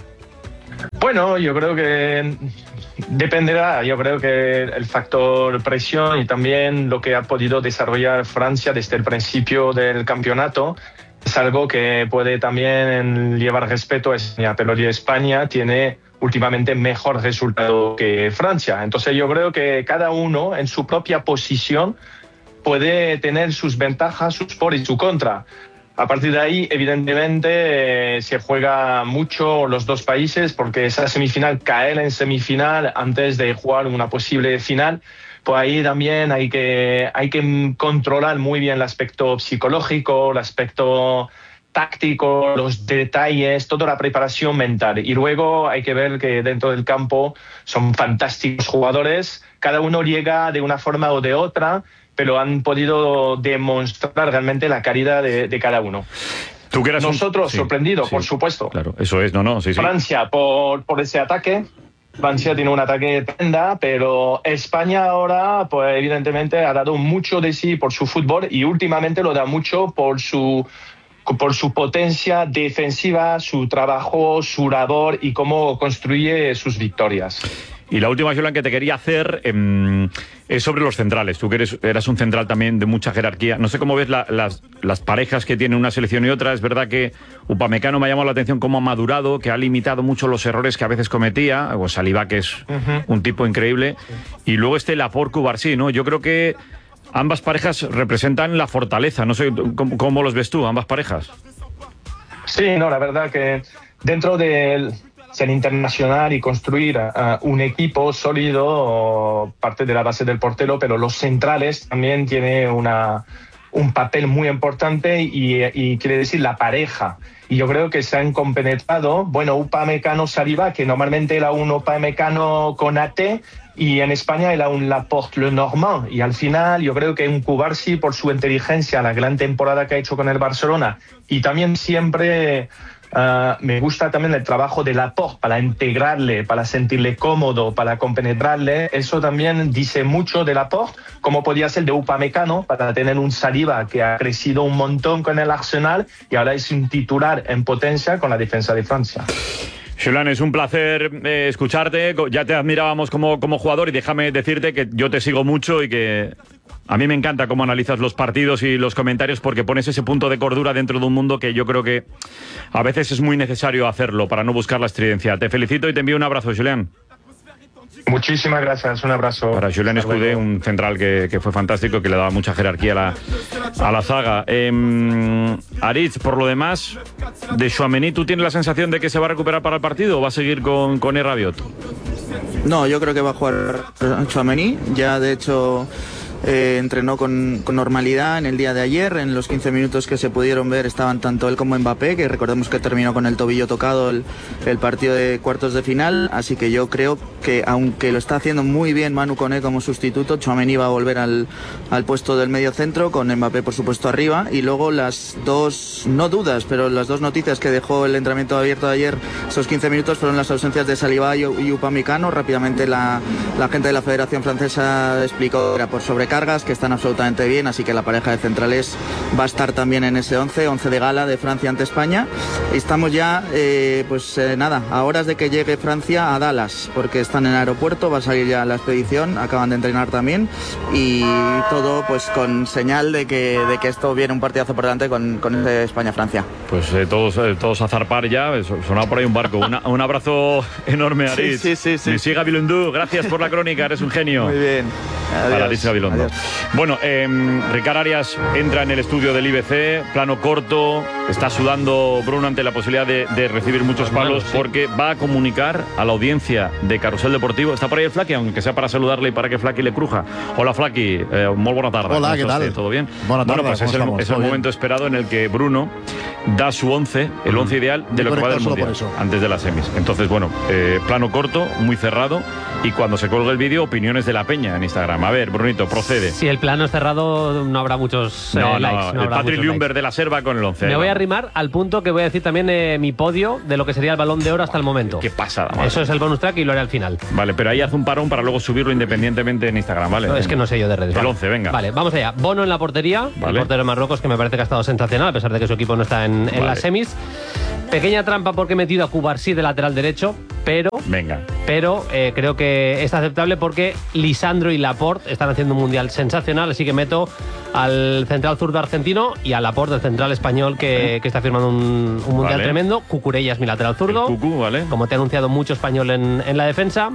Bueno, yo creo que dependerá, yo creo que el factor presión y también lo que ha podido desarrollar Francia desde el principio del campeonato es algo que puede también llevar respeto a España, pero España tiene últimamente mejor resultado que Francia. Entonces yo creo que cada uno en su propia posición puede tener sus ventajas, sus por y su contra. A partir de ahí, evidentemente, se juega mucho los dos países porque esa semifinal, caer en semifinal antes de jugar una posible final, pues ahí también hay que controlar muy bien el aspecto psicológico, el aspecto táctico, los detalles, toda la preparación mental. Y luego hay que ver que dentro del campo son fantásticos jugadores, cada uno llega de una forma o de otra, pero han podido demostrar realmente la calidad de cada uno. ¿Tú que eras nosotros sorprendidos, sí, por supuesto. Claro, eso es, sí. Francia por ese ataque. Francia tiene un ataque tremenda, pero España ahora, pues evidentemente ha dado mucho de sí por su fútbol y últimamente lo da mucho por su potencia defensiva, su trabajo, su labor y cómo construye sus victorias. Y la última, Julen, que te quería hacer es sobre los centrales. Tú que eras un central también de mucha jerarquía. No sé cómo ves las parejas que tienen una selección y otra. Es verdad que Upamecano me ha llamado la atención cómo ha madurado, que ha limitado mucho los errores que a veces cometía. O Saliba, que es un tipo increíble. Y luego Laporte, Cubarsí, ¿no? Yo creo que ambas parejas representan la fortaleza. No sé cómo los ves tú, ambas parejas. Sí, no, la verdad que dentro del ser internacional y construir un equipo sólido parte de la base del portero, pero los centrales también tienen un papel muy importante y quiere decir la pareja. Y yo creo que se han compenetrado, Upamecano, Saliba, que normalmente era un Upamecano con AT, y en España era un Laporte Lenormand. Y al final yo creo que un Cubarsí, por su inteligencia, la gran temporada que ha hecho con el Barcelona, y también siempre me gusta también el trabajo de Laporte para integrarle, para sentirle cómodo, para compenetrarle. Eso también dice mucho de Laporte, como podía ser de Upamecano, para tener un Saliba que ha crecido un montón con el Arsenal y ahora es un titular en potencia con la defensa de Francia. Julen, es un placer escucharte. Ya te admirábamos como jugador y déjame decirte que yo te sigo mucho y que a mí me encanta cómo analizas los partidos y los comentarios porque pones ese punto de cordura dentro de un mundo que yo creo que a veces es muy necesario hacerlo para no buscar la estridencia. Te felicito y te envío un abrazo, Julen. Muchísimas gracias, un abrazo. Para Julen Escudé, un central que fue fantástico, que le daba mucha jerarquía a la zaga. Aritz, por lo demás, de Tchouaméni, ¿tú tienes la sensación de que se va a recuperar para el partido o va a seguir con Rabiot? No, yo creo que va a jugar Tchouaméni. Ya, de hecho, entrenó con normalidad en el día de ayer. En los 15 minutos que se pudieron ver estaban tanto él como Mbappé, que recordemos que terminó con el tobillo tocado el partido de cuartos de final. Así que yo creo que aunque lo está haciendo muy bien Manu Koné como sustituto, Tchouaméni va a volver al puesto del medio centro, con Mbappé por supuesto arriba. Y luego las dos, no dudas, pero las dos noticias que dejó el entrenamiento abierto de ayer, esos 15 minutos, fueron las ausencias de Saliba y Upamecano. Rápidamente la gente de la Federación Francesa explicó que era por sobrecargas, que están absolutamente bien, así que la pareja de centrales va a estar también en ese 11 de gala de Francia ante España. Y estamos ya, nada, a horas de que llegue Francia a Dallas, porque están en el aeropuerto, va a salir ya la expedición, acaban de entrenar también, y todo pues con señal de que esto viene un partidazo por delante con ese España-Francia. Pues todos a zarpar ya, sonaba por ahí un barco. Un abrazo enorme, Aritz. Sí. Siga Bilundú, gracias por la crónica, eres un genio. Muy bien. Para Aritz Gabilondo. Bueno, Ricard Arias entra en el estudio del IBC, plano corto, está sudando Bruno ante la posibilidad de recibir muchos palos, porque va a comunicar a la audiencia de Carrusel Deportivo. Está por ahí el Flaky, aunque sea para saludarle y para que Flaky le cruja. Hola Flaky, muy buena tarde. Hola, ¿qué tal? ¿Todo bien? Buena tarde, bueno, pues es el momento esperado en el que Bruno da su 11, el 11 ideal de lo que va del Mundial, antes de las semis. Entonces, bueno, plano corto, muy cerrado, y cuando se colgue el vídeo, opiniones de la peña en Instagram. A ver, Brunito, procede. Si el plano es cerrado, no habrá muchos likes. No, el Patrick Ljungberg de la Selva con el 11. Me voy a arrimar al punto que voy a decir también mi podio de lo que sería el Balón de Oro hasta el momento. Qué pasada, madre. Eso es el bonus track y lo haré al final. Vale, pero ahí haz un parón para luego subirlo independientemente en Instagram, ¿vale? No, es que no sé yo de redes. El 11, venga. Vale, vamos allá. Bono en la portería, el portero de Marruecos, que me parece que ha estado sensacional, a pesar de que su equipo no está en las semis. Pequeña trampa porque he metido a Cubarsí de lateral derecho, pero creo que es aceptable porque Lisandro y Laporte están haciendo un mundial sensacional, así que meto al central zurdo argentino y a Laporte, el central español, que está firmando un mundial tremendo. Cucurella es mi lateral zurdo, como te he anunciado, mucho español en la defensa.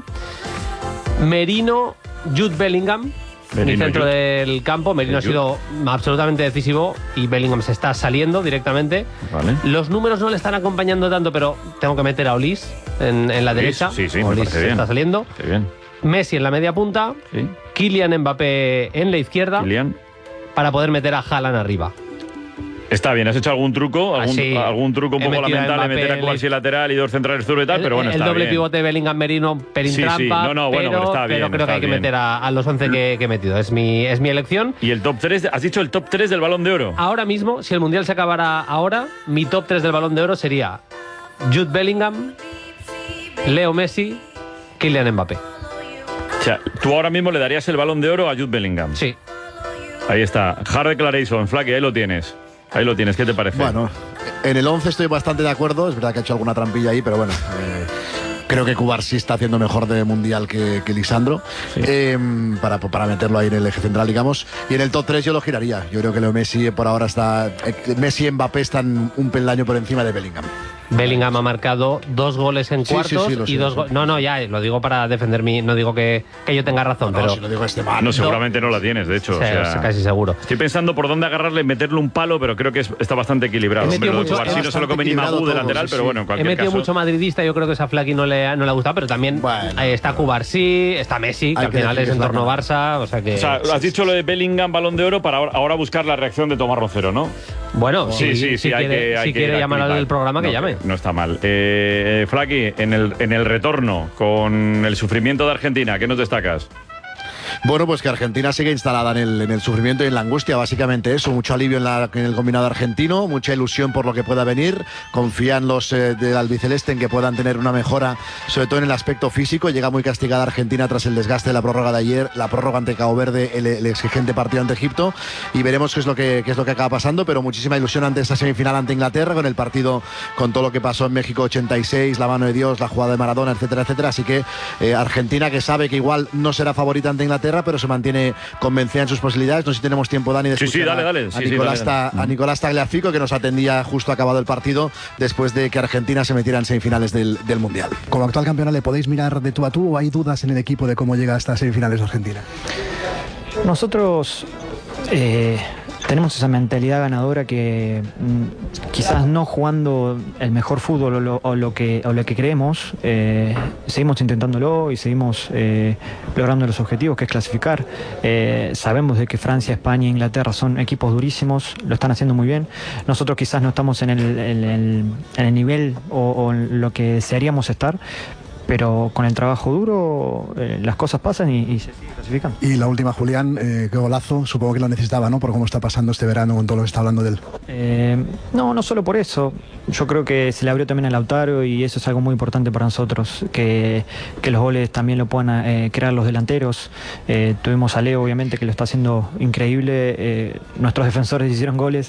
Merino, Jude Bellingham, mi centro del campo. Merino ha sido absolutamente decisivo y Bellingham se está saliendo directamente. Los números no le están acompañando tanto, pero tengo que meter a Olis en la derecha. Sí, Olis se está saliendo. Qué bien. Messi en la media punta, Kylian Mbappé en la izquierda, para poder meter a Haaland arriba. Está bien, has hecho algún truco, algún truco un poco lamentable, meter a Cubarsí lateral y dos centrales zurdo y tal, pero bueno, está bien. El doble pivote Bellingham Merino, pelín trampa, pero creo que hay que meter a los 11 que he metido. Es mi elección. ¿Y el top 3? ¿Has dicho el top 3 del Balón de Oro? Ahora mismo, si el Mundial se acabara ahora, mi top 3 del Balón de Oro sería Jude Bellingham, Leo Messi, Kylian Mbappé. O sea, tú ahora mismo le darías el Balón de Oro a Jude Bellingham. Sí. Ahí está. Hard declaration, Flaky, ahí lo tienes. Ahí lo tienes, ¿qué te parece? Bueno, en el 11 estoy bastante de acuerdo, es verdad que ha hecho alguna trampilla ahí, pero bueno, creo que Cubarsí está haciendo mejor de mundial que Lisandro, para meterlo ahí en el eje central, digamos. Y en el top 3 yo lo giraría. Yo creo que Leo Messi por ahora está... Messi y Mbappé están un peldaño por encima de Bellingham. Bellingham ha marcado 2 goles en cuartos y 2 goles. No, ya lo digo para defender no digo que yo tenga razón, pero si lo digo no, seguramente no la tienes, de hecho. Sí, casi seguro. Estoy pensando por dónde agarrarle, meterle un palo, pero creo que está bastante equilibrado. He metido mucho, no se lo come ni Magú de lateral, pero bueno, en cualquier caso. He metido mucho madridista, yo creo que esa Flaky no le ha gustado, pero también está Cubarsí, está Messi, que al final es en torno a Barça, o sea que... O sea, has dicho lo de Bellingham, Balón de Oro, para ahora buscar la reacción de Tomás Roncero, ¿no? Bueno, si quiere llamar al programa, que llame. No está mal. Flaky, en el retorno, con el sufrimiento de Argentina, ¿qué nos destacas? Bueno, pues que Argentina sigue instalada en el sufrimiento y en la angustia, básicamente eso, mucho alivio en el combinado argentino, mucha ilusión por lo que pueda venir, confían los del albiceleste en que puedan tener una mejora, sobre todo en el aspecto físico. Llega muy castigada Argentina tras el desgaste de la prórroga de ayer, la prórroga ante Cabo Verde, el exigente partido ante Egipto, y veremos qué es lo que acaba pasando, pero muchísima ilusión ante esta semifinal ante Inglaterra, con el partido, con todo lo que pasó en México 86, la mano de Dios, la jugada de Maradona, etcétera, etcétera. Así que Argentina, que sabe que igual no será favorita ante Inglaterra, pero se mantiene convencida en sus posibilidades. No sé si tenemos tiempo, Dani, de escuchar a Nicolás Tagliafico, que nos atendía justo acabado el partido, después de que Argentina se metiera en semifinales del Mundial. Como actual campeona, ¿le podéis mirar de tú a tú o hay dudas en el equipo de cómo llega a estas semifinales de Argentina? Nosotros tenemos esa mentalidad ganadora que quizás no jugando el mejor fútbol o lo que creemos, seguimos intentándolo y seguimos logrando los objetivos, que es clasificar. Sabemos de que Francia, España e Inglaterra son equipos durísimos, lo están haciendo muy bien. Nosotros quizás no estamos en el nivel o en lo que desearíamos estar, pero con el trabajo duro las cosas pasan y se sigue clasificando. Y la última, Julián, qué golazo, supongo que lo necesitaba, ¿no? Por cómo está pasando este verano con todo lo que está hablando de él. No solo por eso, yo creo que se le abrió también a Lautaro y eso es algo muy importante para nosotros, que los goles también lo puedan crear los delanteros. Tuvimos a Leo, obviamente, que lo está haciendo increíble, nuestros defensores hicieron goles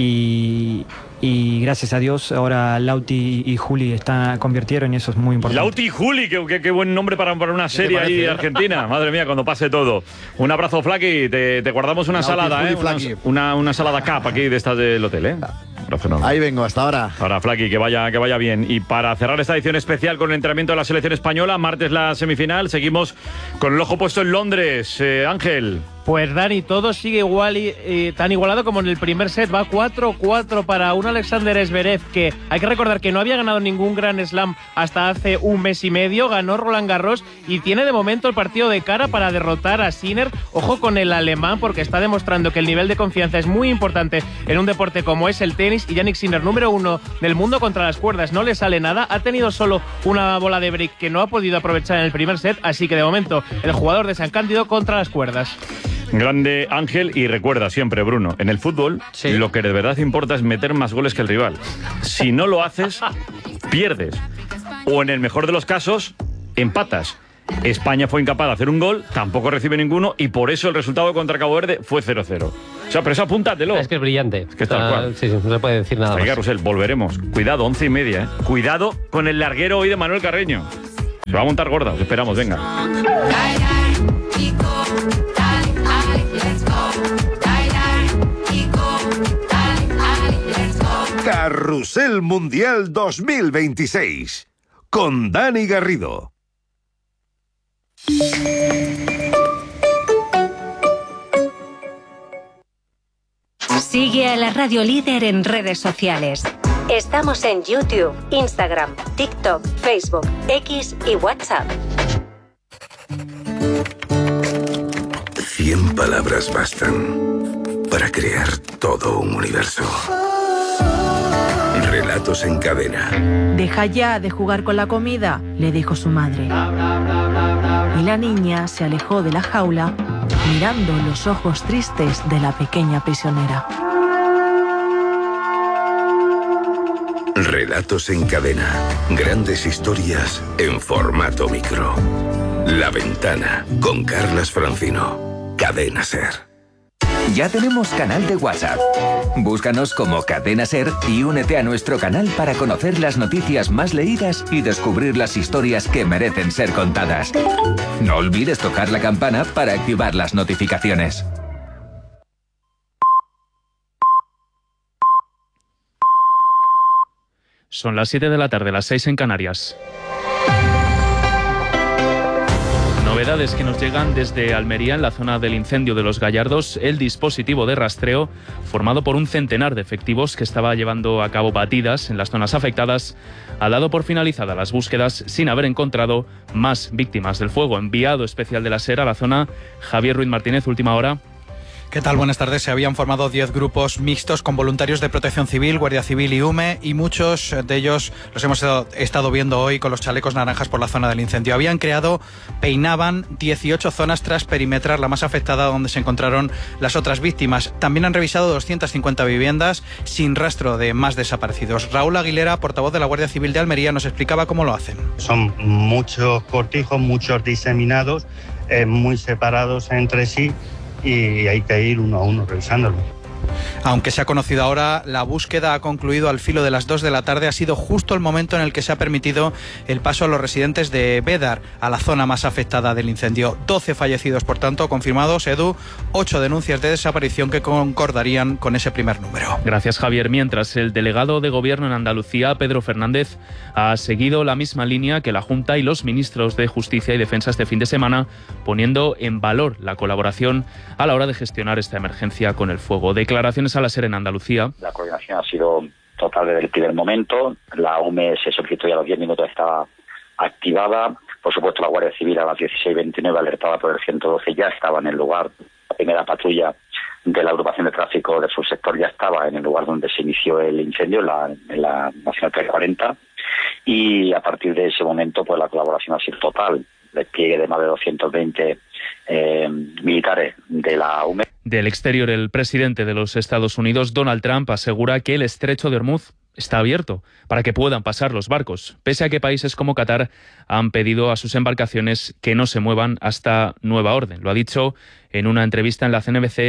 y gracias a Dios ahora Lauti y Juli convirtieron y eso es muy importante. Lauti y Juli, qué buen nombre para una serie ahí de Argentina. Madre mía, cuando pase todo. Un abrazo, Flaky. Te guardamos una ensalada, una salada cap aquí de estas del hotel, Ahí vengo, hasta ahora. Ahora, Flaky, que vaya bien. Y para cerrar esta edición especial con el entrenamiento de la selección española, martes la semifinal, seguimos con el ojo puesto en Londres. Ángel. Pues Dani, todo sigue igual y tan igualado como en el primer set. Va 4-4 para un Alexander Zverev que hay que recordar que no había ganado ningún Grand Slam hasta hace un mes y medio. Ganó Roland Garros y tiene de momento el partido de cara para derrotar a Sinner. Ojo con el alemán porque está demostrando que el nivel de confianza es muy importante en un deporte como es el tenis. Y Jannik Sinner, número 1 del mundo contra las cuerdas, no le sale nada. Ha tenido solo una bola de break que no ha podido aprovechar en el primer set. Así que de momento el jugador de San Cándido contra las cuerdas. Grande Ángel, y recuerda siempre, Bruno, en el fútbol lo que de verdad importa es meter más goles que el rival. Si no lo haces, pierdes. O en el mejor de los casos, empatas. España fue incapaz de hacer un gol, tampoco recibe ninguno, y por eso el resultado contra Cabo Verde fue 0-0. O sea, pero eso apúntatelo. Es que es brillante. Es que tal cual. Sí, no se puede decir nada más. Carrusel, volveremos. Cuidado, 11:30, Cuidado con el larguero hoy de Manuel Carreño. Se va a montar gorda, os esperamos, venga. Carrusel Mundial 2026 con Dani Garrido. Sigue a la Radio Líder en redes sociales. Estamos en YouTube, Instagram, TikTok, Facebook, X y WhatsApp. 100 palabras bastan para crear todo un universo. Relatos en cadena. Deja ya de jugar con la comida, le dijo su madre. Y la niña se alejó de la jaula, mirando los ojos tristes de la pequeña prisionera. Relatos en cadena. Grandes historias en formato micro. La Ventana, con Carlas Francino. Cadena Ser. Ya tenemos canal de WhatsApp. Búscanos como Cadena Ser y únete a nuestro canal para conocer las noticias más leídas y descubrir las historias que merecen ser contadas. No olvides tocar la campana para activar las notificaciones. Son las 7 de la tarde, las 6 en Canarias. Novedades que nos llegan desde Almería, en la zona del incendio de Los Gallardos. El dispositivo de rastreo, formado por un centenar de efectivos que estaba llevando a cabo batidas en las zonas afectadas, ha dado por finalizadas las búsquedas sin haber encontrado más víctimas del fuego. Enviado especial de la SER a la zona, Javier Ruiz Martínez, última hora. ¿Qué tal? Buenas tardes. Se habían formado 10 grupos mixtos con voluntarios de Protección Civil, Guardia Civil y UME, y muchos de ellos los hemos estado viendo hoy con los chalecos naranjas por la zona del incendio. Peinaban 18 zonas tras perimetrar la más afectada donde se encontraron las otras víctimas. También han revisado 250 viviendas sin rastro de más desaparecidos. Raúl Aguilera, portavoz de la Guardia Civil de Almería, nos explicaba cómo lo hacen. Son muchos cortijos, muchos diseminados, muy separados entre sí, y hay que ir uno a uno revisándolo. Aunque se ha conocido ahora, la búsqueda ha concluido al filo de las 2 de la tarde. Ha sido justo el momento en el que se ha permitido el paso a los residentes de Bédar, a la zona más afectada del incendio. 12 fallecidos, por tanto, confirmados, Edu, 8 denuncias de desaparición que concordarían con ese primer número. Gracias, Javier. Mientras, el delegado de Gobierno en Andalucía, Pedro Fernández, ha seguido la misma línea que la Junta y los ministros de Justicia y Defensa este fin de semana, poniendo en valor la colaboración a la hora de gestionar esta emergencia con el fuego. Declaraciones a la SER en Andalucía. La coordinación ha sido total desde el primer momento. La UME se solicitó y a los 10 minutos estaba activada. Por supuesto, la Guardia Civil a las 16:29, alertada por el 112, ya estaba en el lugar. La primera patrulla de la agrupación de tráfico del subsector ya estaba en el lugar donde se inició el incendio, en la Nacional 340. y a partir de ese momento pues la colaboración ha sido total. Despliegue de más de 220 militares de la UME. Del exterior, el presidente de los Estados Unidos, Donald Trump, asegura que el estrecho de Hormuz está abierto para que puedan pasar los barcos, pese a que países como Qatar han pedido a sus embarcaciones que no se muevan hasta nueva orden. Lo ha dicho en una entrevista en la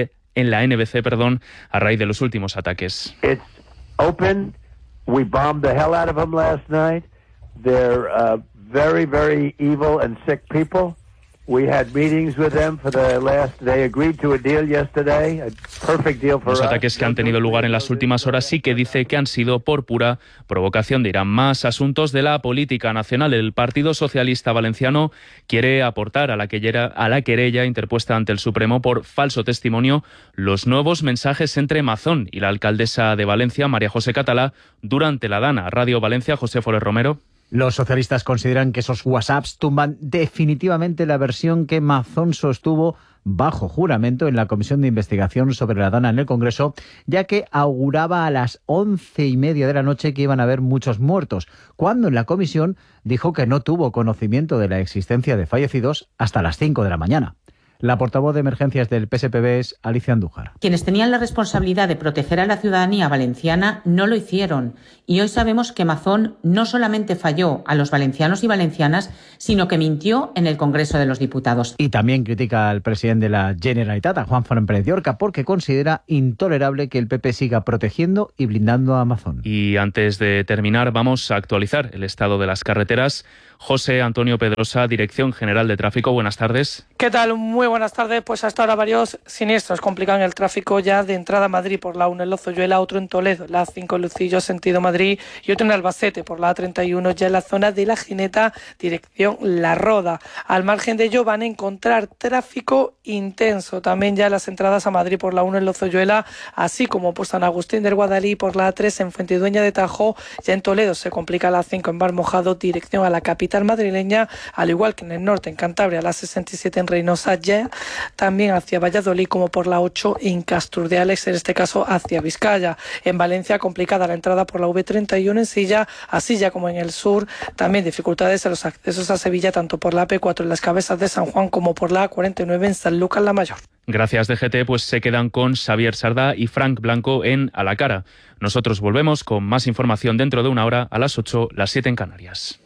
NBC, a raíz de los últimos ataques. It's open. We bombed the hell out of them last night. They're very, very evil and sick people. We had meetings with them for the last. They agreed to a deal yesterday, a perfect deal for us. Los ataques que han tenido lugar en las últimas horas sí que dice que han sido por pura provocación de Irán. Más asuntos de la política nacional. El Partido Socialista Valenciano quiere aportar a la querella interpuesta ante el Supremo por falso testimonio los nuevos mensajes entre Mazón y la alcaldesa de Valencia, María José Catalá, durante la Dana. Radio Valencia, José Forés Romero. Los socialistas consideran que esos WhatsApps tumban definitivamente la versión que Mazón sostuvo bajo juramento en la Comisión de Investigación sobre la Dana en el Congreso, ya que auguraba a las 11:30 de la noche que iban a haber muchos muertos, cuando en la comisión dijo que no tuvo conocimiento de la existencia de fallecidos hasta las 5 de la mañana. La portavoz de emergencias del PSPB es Alicia Andújar. Quienes tenían la responsabilidad de proteger a la ciudadanía valenciana no lo hicieron. Y hoy sabemos que Mazón no solamente falló a los valencianos y valencianas, sino que mintió en el Congreso de los Diputados. Y también critica al presidente de la Generalitat, a Juan Fernández Llorca, porque considera intolerable que el PP siga protegiendo y blindando a Mazón. Y antes de terminar, vamos a actualizar el estado de las carreteras. José Antonio Pedrosa, Dirección General de Tráfico. Buenas tardes. ¿Qué tal? Muy buenas tardes. Pues hasta ahora varios siniestros complican el tráfico ya de entrada a Madrid por la 1 en Lozoyuela, otro en Toledo, la 5 en Lucillo, sentido Madrid, y otro en Albacete por la A31 ya en la zona de La Gineta, dirección La Roda. Al margen de ello van a encontrar tráfico intenso también ya en las entradas a Madrid por la 1 en Lozoyuela, así como por San Agustín del Guadalí por la A3 en Fuentidueña de Tajo. Ya en Toledo se complica la 5 en Bar Mojado, dirección a la capital madrileña, al igual que en el norte, en Cantabria, la 67 en Reynosa, ya también hacia Valladolid, como por la 8 en Casturdeales, en este caso hacia Vizcaya. En Valencia, complicada la entrada por la V31 en Silla, así ya como en el sur, también dificultades en los accesos a Sevilla, tanto por la P4 en las Cabezas de San Juan, como por la A49 en San Lucas la Mayor. Gracias, DGT. Pues se quedan con Xavier Sardá y Frank Blanco en A la Cara. Nosotros volvemos con más información dentro de una hora, a las 8, las 7 en Canarias.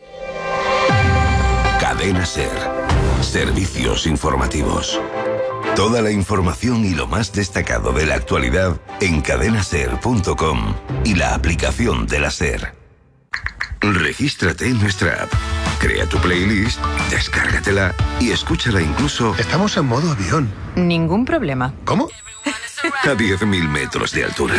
Cadena SER. Servicios informativos. Toda la información y lo más destacado de la actualidad en cadenaser.com y la aplicación de la SER. Regístrate en nuestra app. Crea tu playlist, descárgatela y escúchala incluso... Estamos en modo avión. Ningún problema. ¿Cómo? A 10.000 metros de altura.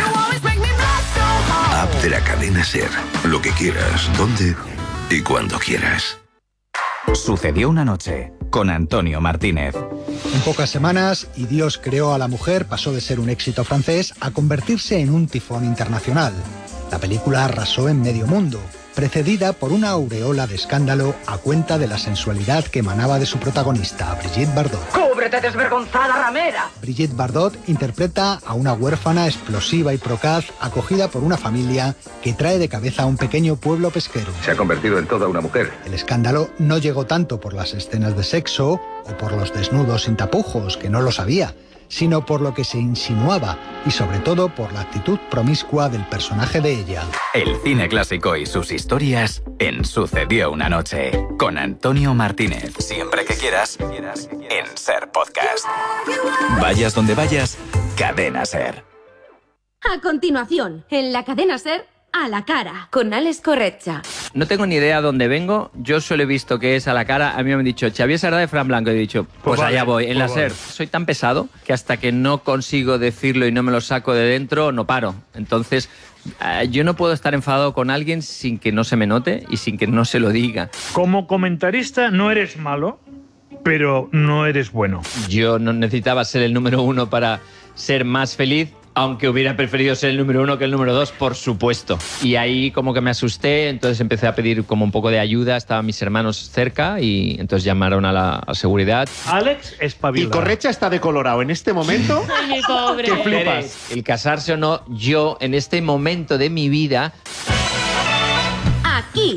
App de la cadena SER. Lo que quieras, donde y cuando quieras. Sucedió una noche con Antonio Martínez. En pocas semanas, Y Dios creó a la mujer pasó de ser un éxito francés a convertirse en un tifón internacional. La película arrasó en medio mundo, precedida por una aureola de escándalo a cuenta de la sensualidad que emanaba de su protagonista, Brigitte Bardot. ¡Cúbrete, desvergonzada ramera! Brigitte Bardot interpreta a una huérfana explosiva y procaz acogida por una familia que trae de cabeza a un pequeño pueblo pesquero. Se ha convertido en toda una mujer. El escándalo no llegó tanto por las escenas de sexo o por los desnudos sin tapujos, que no lo sabía, sino por lo que se insinuaba y sobre todo por la actitud promiscua del personaje de ella. El cine clásico y sus historias en Sucedió una noche con Antonio Martínez. Siempre que quieras en SER Podcast. Vayas donde vayas, Cadena SER. A continuación, en la cadena SER, A la Cara, con Alex Corretja. No tengo ni idea dónde vengo, yo solo he visto que es A la Cara. A mí me han dicho Xavier Sardá de Fran Blanco, y he dicho, pues vale, allá voy, en la SER. Soy tan pesado que hasta que no consigo decirlo y no me lo saco de dentro, no paro. Entonces, yo no puedo estar enfadado con alguien sin que no se me note y sin que no se lo diga. Como comentarista no eres malo, pero no eres bueno. Yo no necesitaba ser el número 1 para ser más feliz, aunque hubiera preferido ser el número 1 que el número 2, por supuesto. Y ahí como que me asusté, entonces empecé a pedir como un poco de ayuda. Estaban mis hermanos cerca y entonces llamaron a la seguridad. Alex espabila. Y Corretja está decolorado en este momento. Ay, mi pobre. ¿Qué flipas? El casarse o no, yo en este momento de mi vida... A aquí.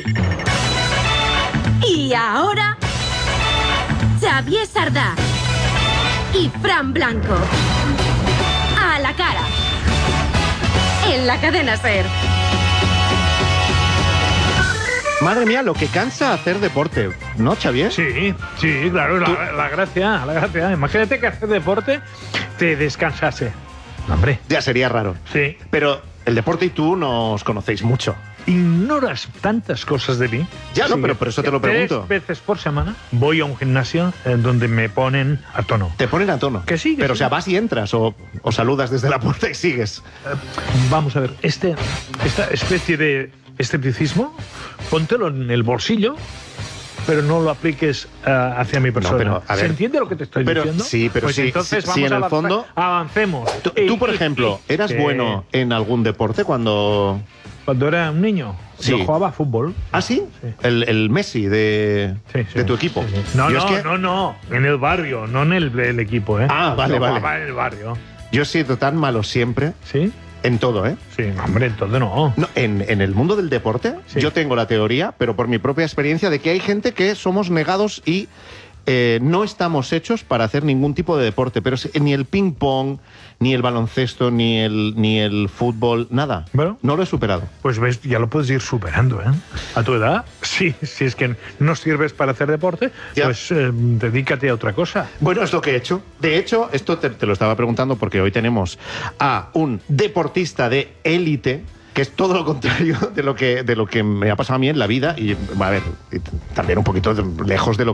Y ahora, Xavier Sardá y Fran Blanco. A la cara. En la cadena SER. Madre mía, lo que cansa hacer deporte, ¿no, Xavier? Sí, claro, la gracia. Imagínate que hacer deporte te descansase. Hombre. Ya sería raro. Sí. Pero el deporte y tú nos conocéis mucho. ¿Ignoras tantas cosas de mí? Ya no, pero por eso te lo pregunto. 3 veces por semana voy a un gimnasio donde me ponen a tono. ¿Te ponen a tono? Que sí. Pero, o sea, vas y entras o saludas desde la puerta y sigues. Vamos a ver, esta especie de escepticismo, póntelo en el bolsillo, pero no lo apliques hacia mi persona. No, pero, a ver, ¿se entiende lo que te estoy diciendo? Sí, pero pues sí, entonces sí, en el fondo avancemos. Tú, por ejemplo, ¿eras bueno en algún deporte cuando era un niño? Sí. Yo jugaba a fútbol. ¿Ah, sí? El Messi de tu equipo. No, en el barrio, no en el equipo, ¿eh? Ah, vale. Jugaba en el barrio. Yo he sido tan malo siempre. ¿Sí? En todo, ¿eh? Sí, hombre, en todo no. En el mundo del deporte, yo tengo la teoría, pero por mi propia experiencia, de que hay gente que somos negados y no estamos hechos para hacer ningún tipo de deporte. Pero ni el ping-pong, ni el baloncesto, ni el fútbol, nada. Bueno, no lo he superado. Pues ves, ya lo puedes ir superando, ¿eh? A tu edad, sí, si es que no sirves para hacer deporte, pues dedícate a otra cosa. Bueno, es lo que he hecho. De hecho, esto te lo estaba preguntando porque hoy tenemos a un deportista de élite, que es todo lo contrario de lo que me ha pasado a mí en la vida, y a ver, también un poquito lejos de lo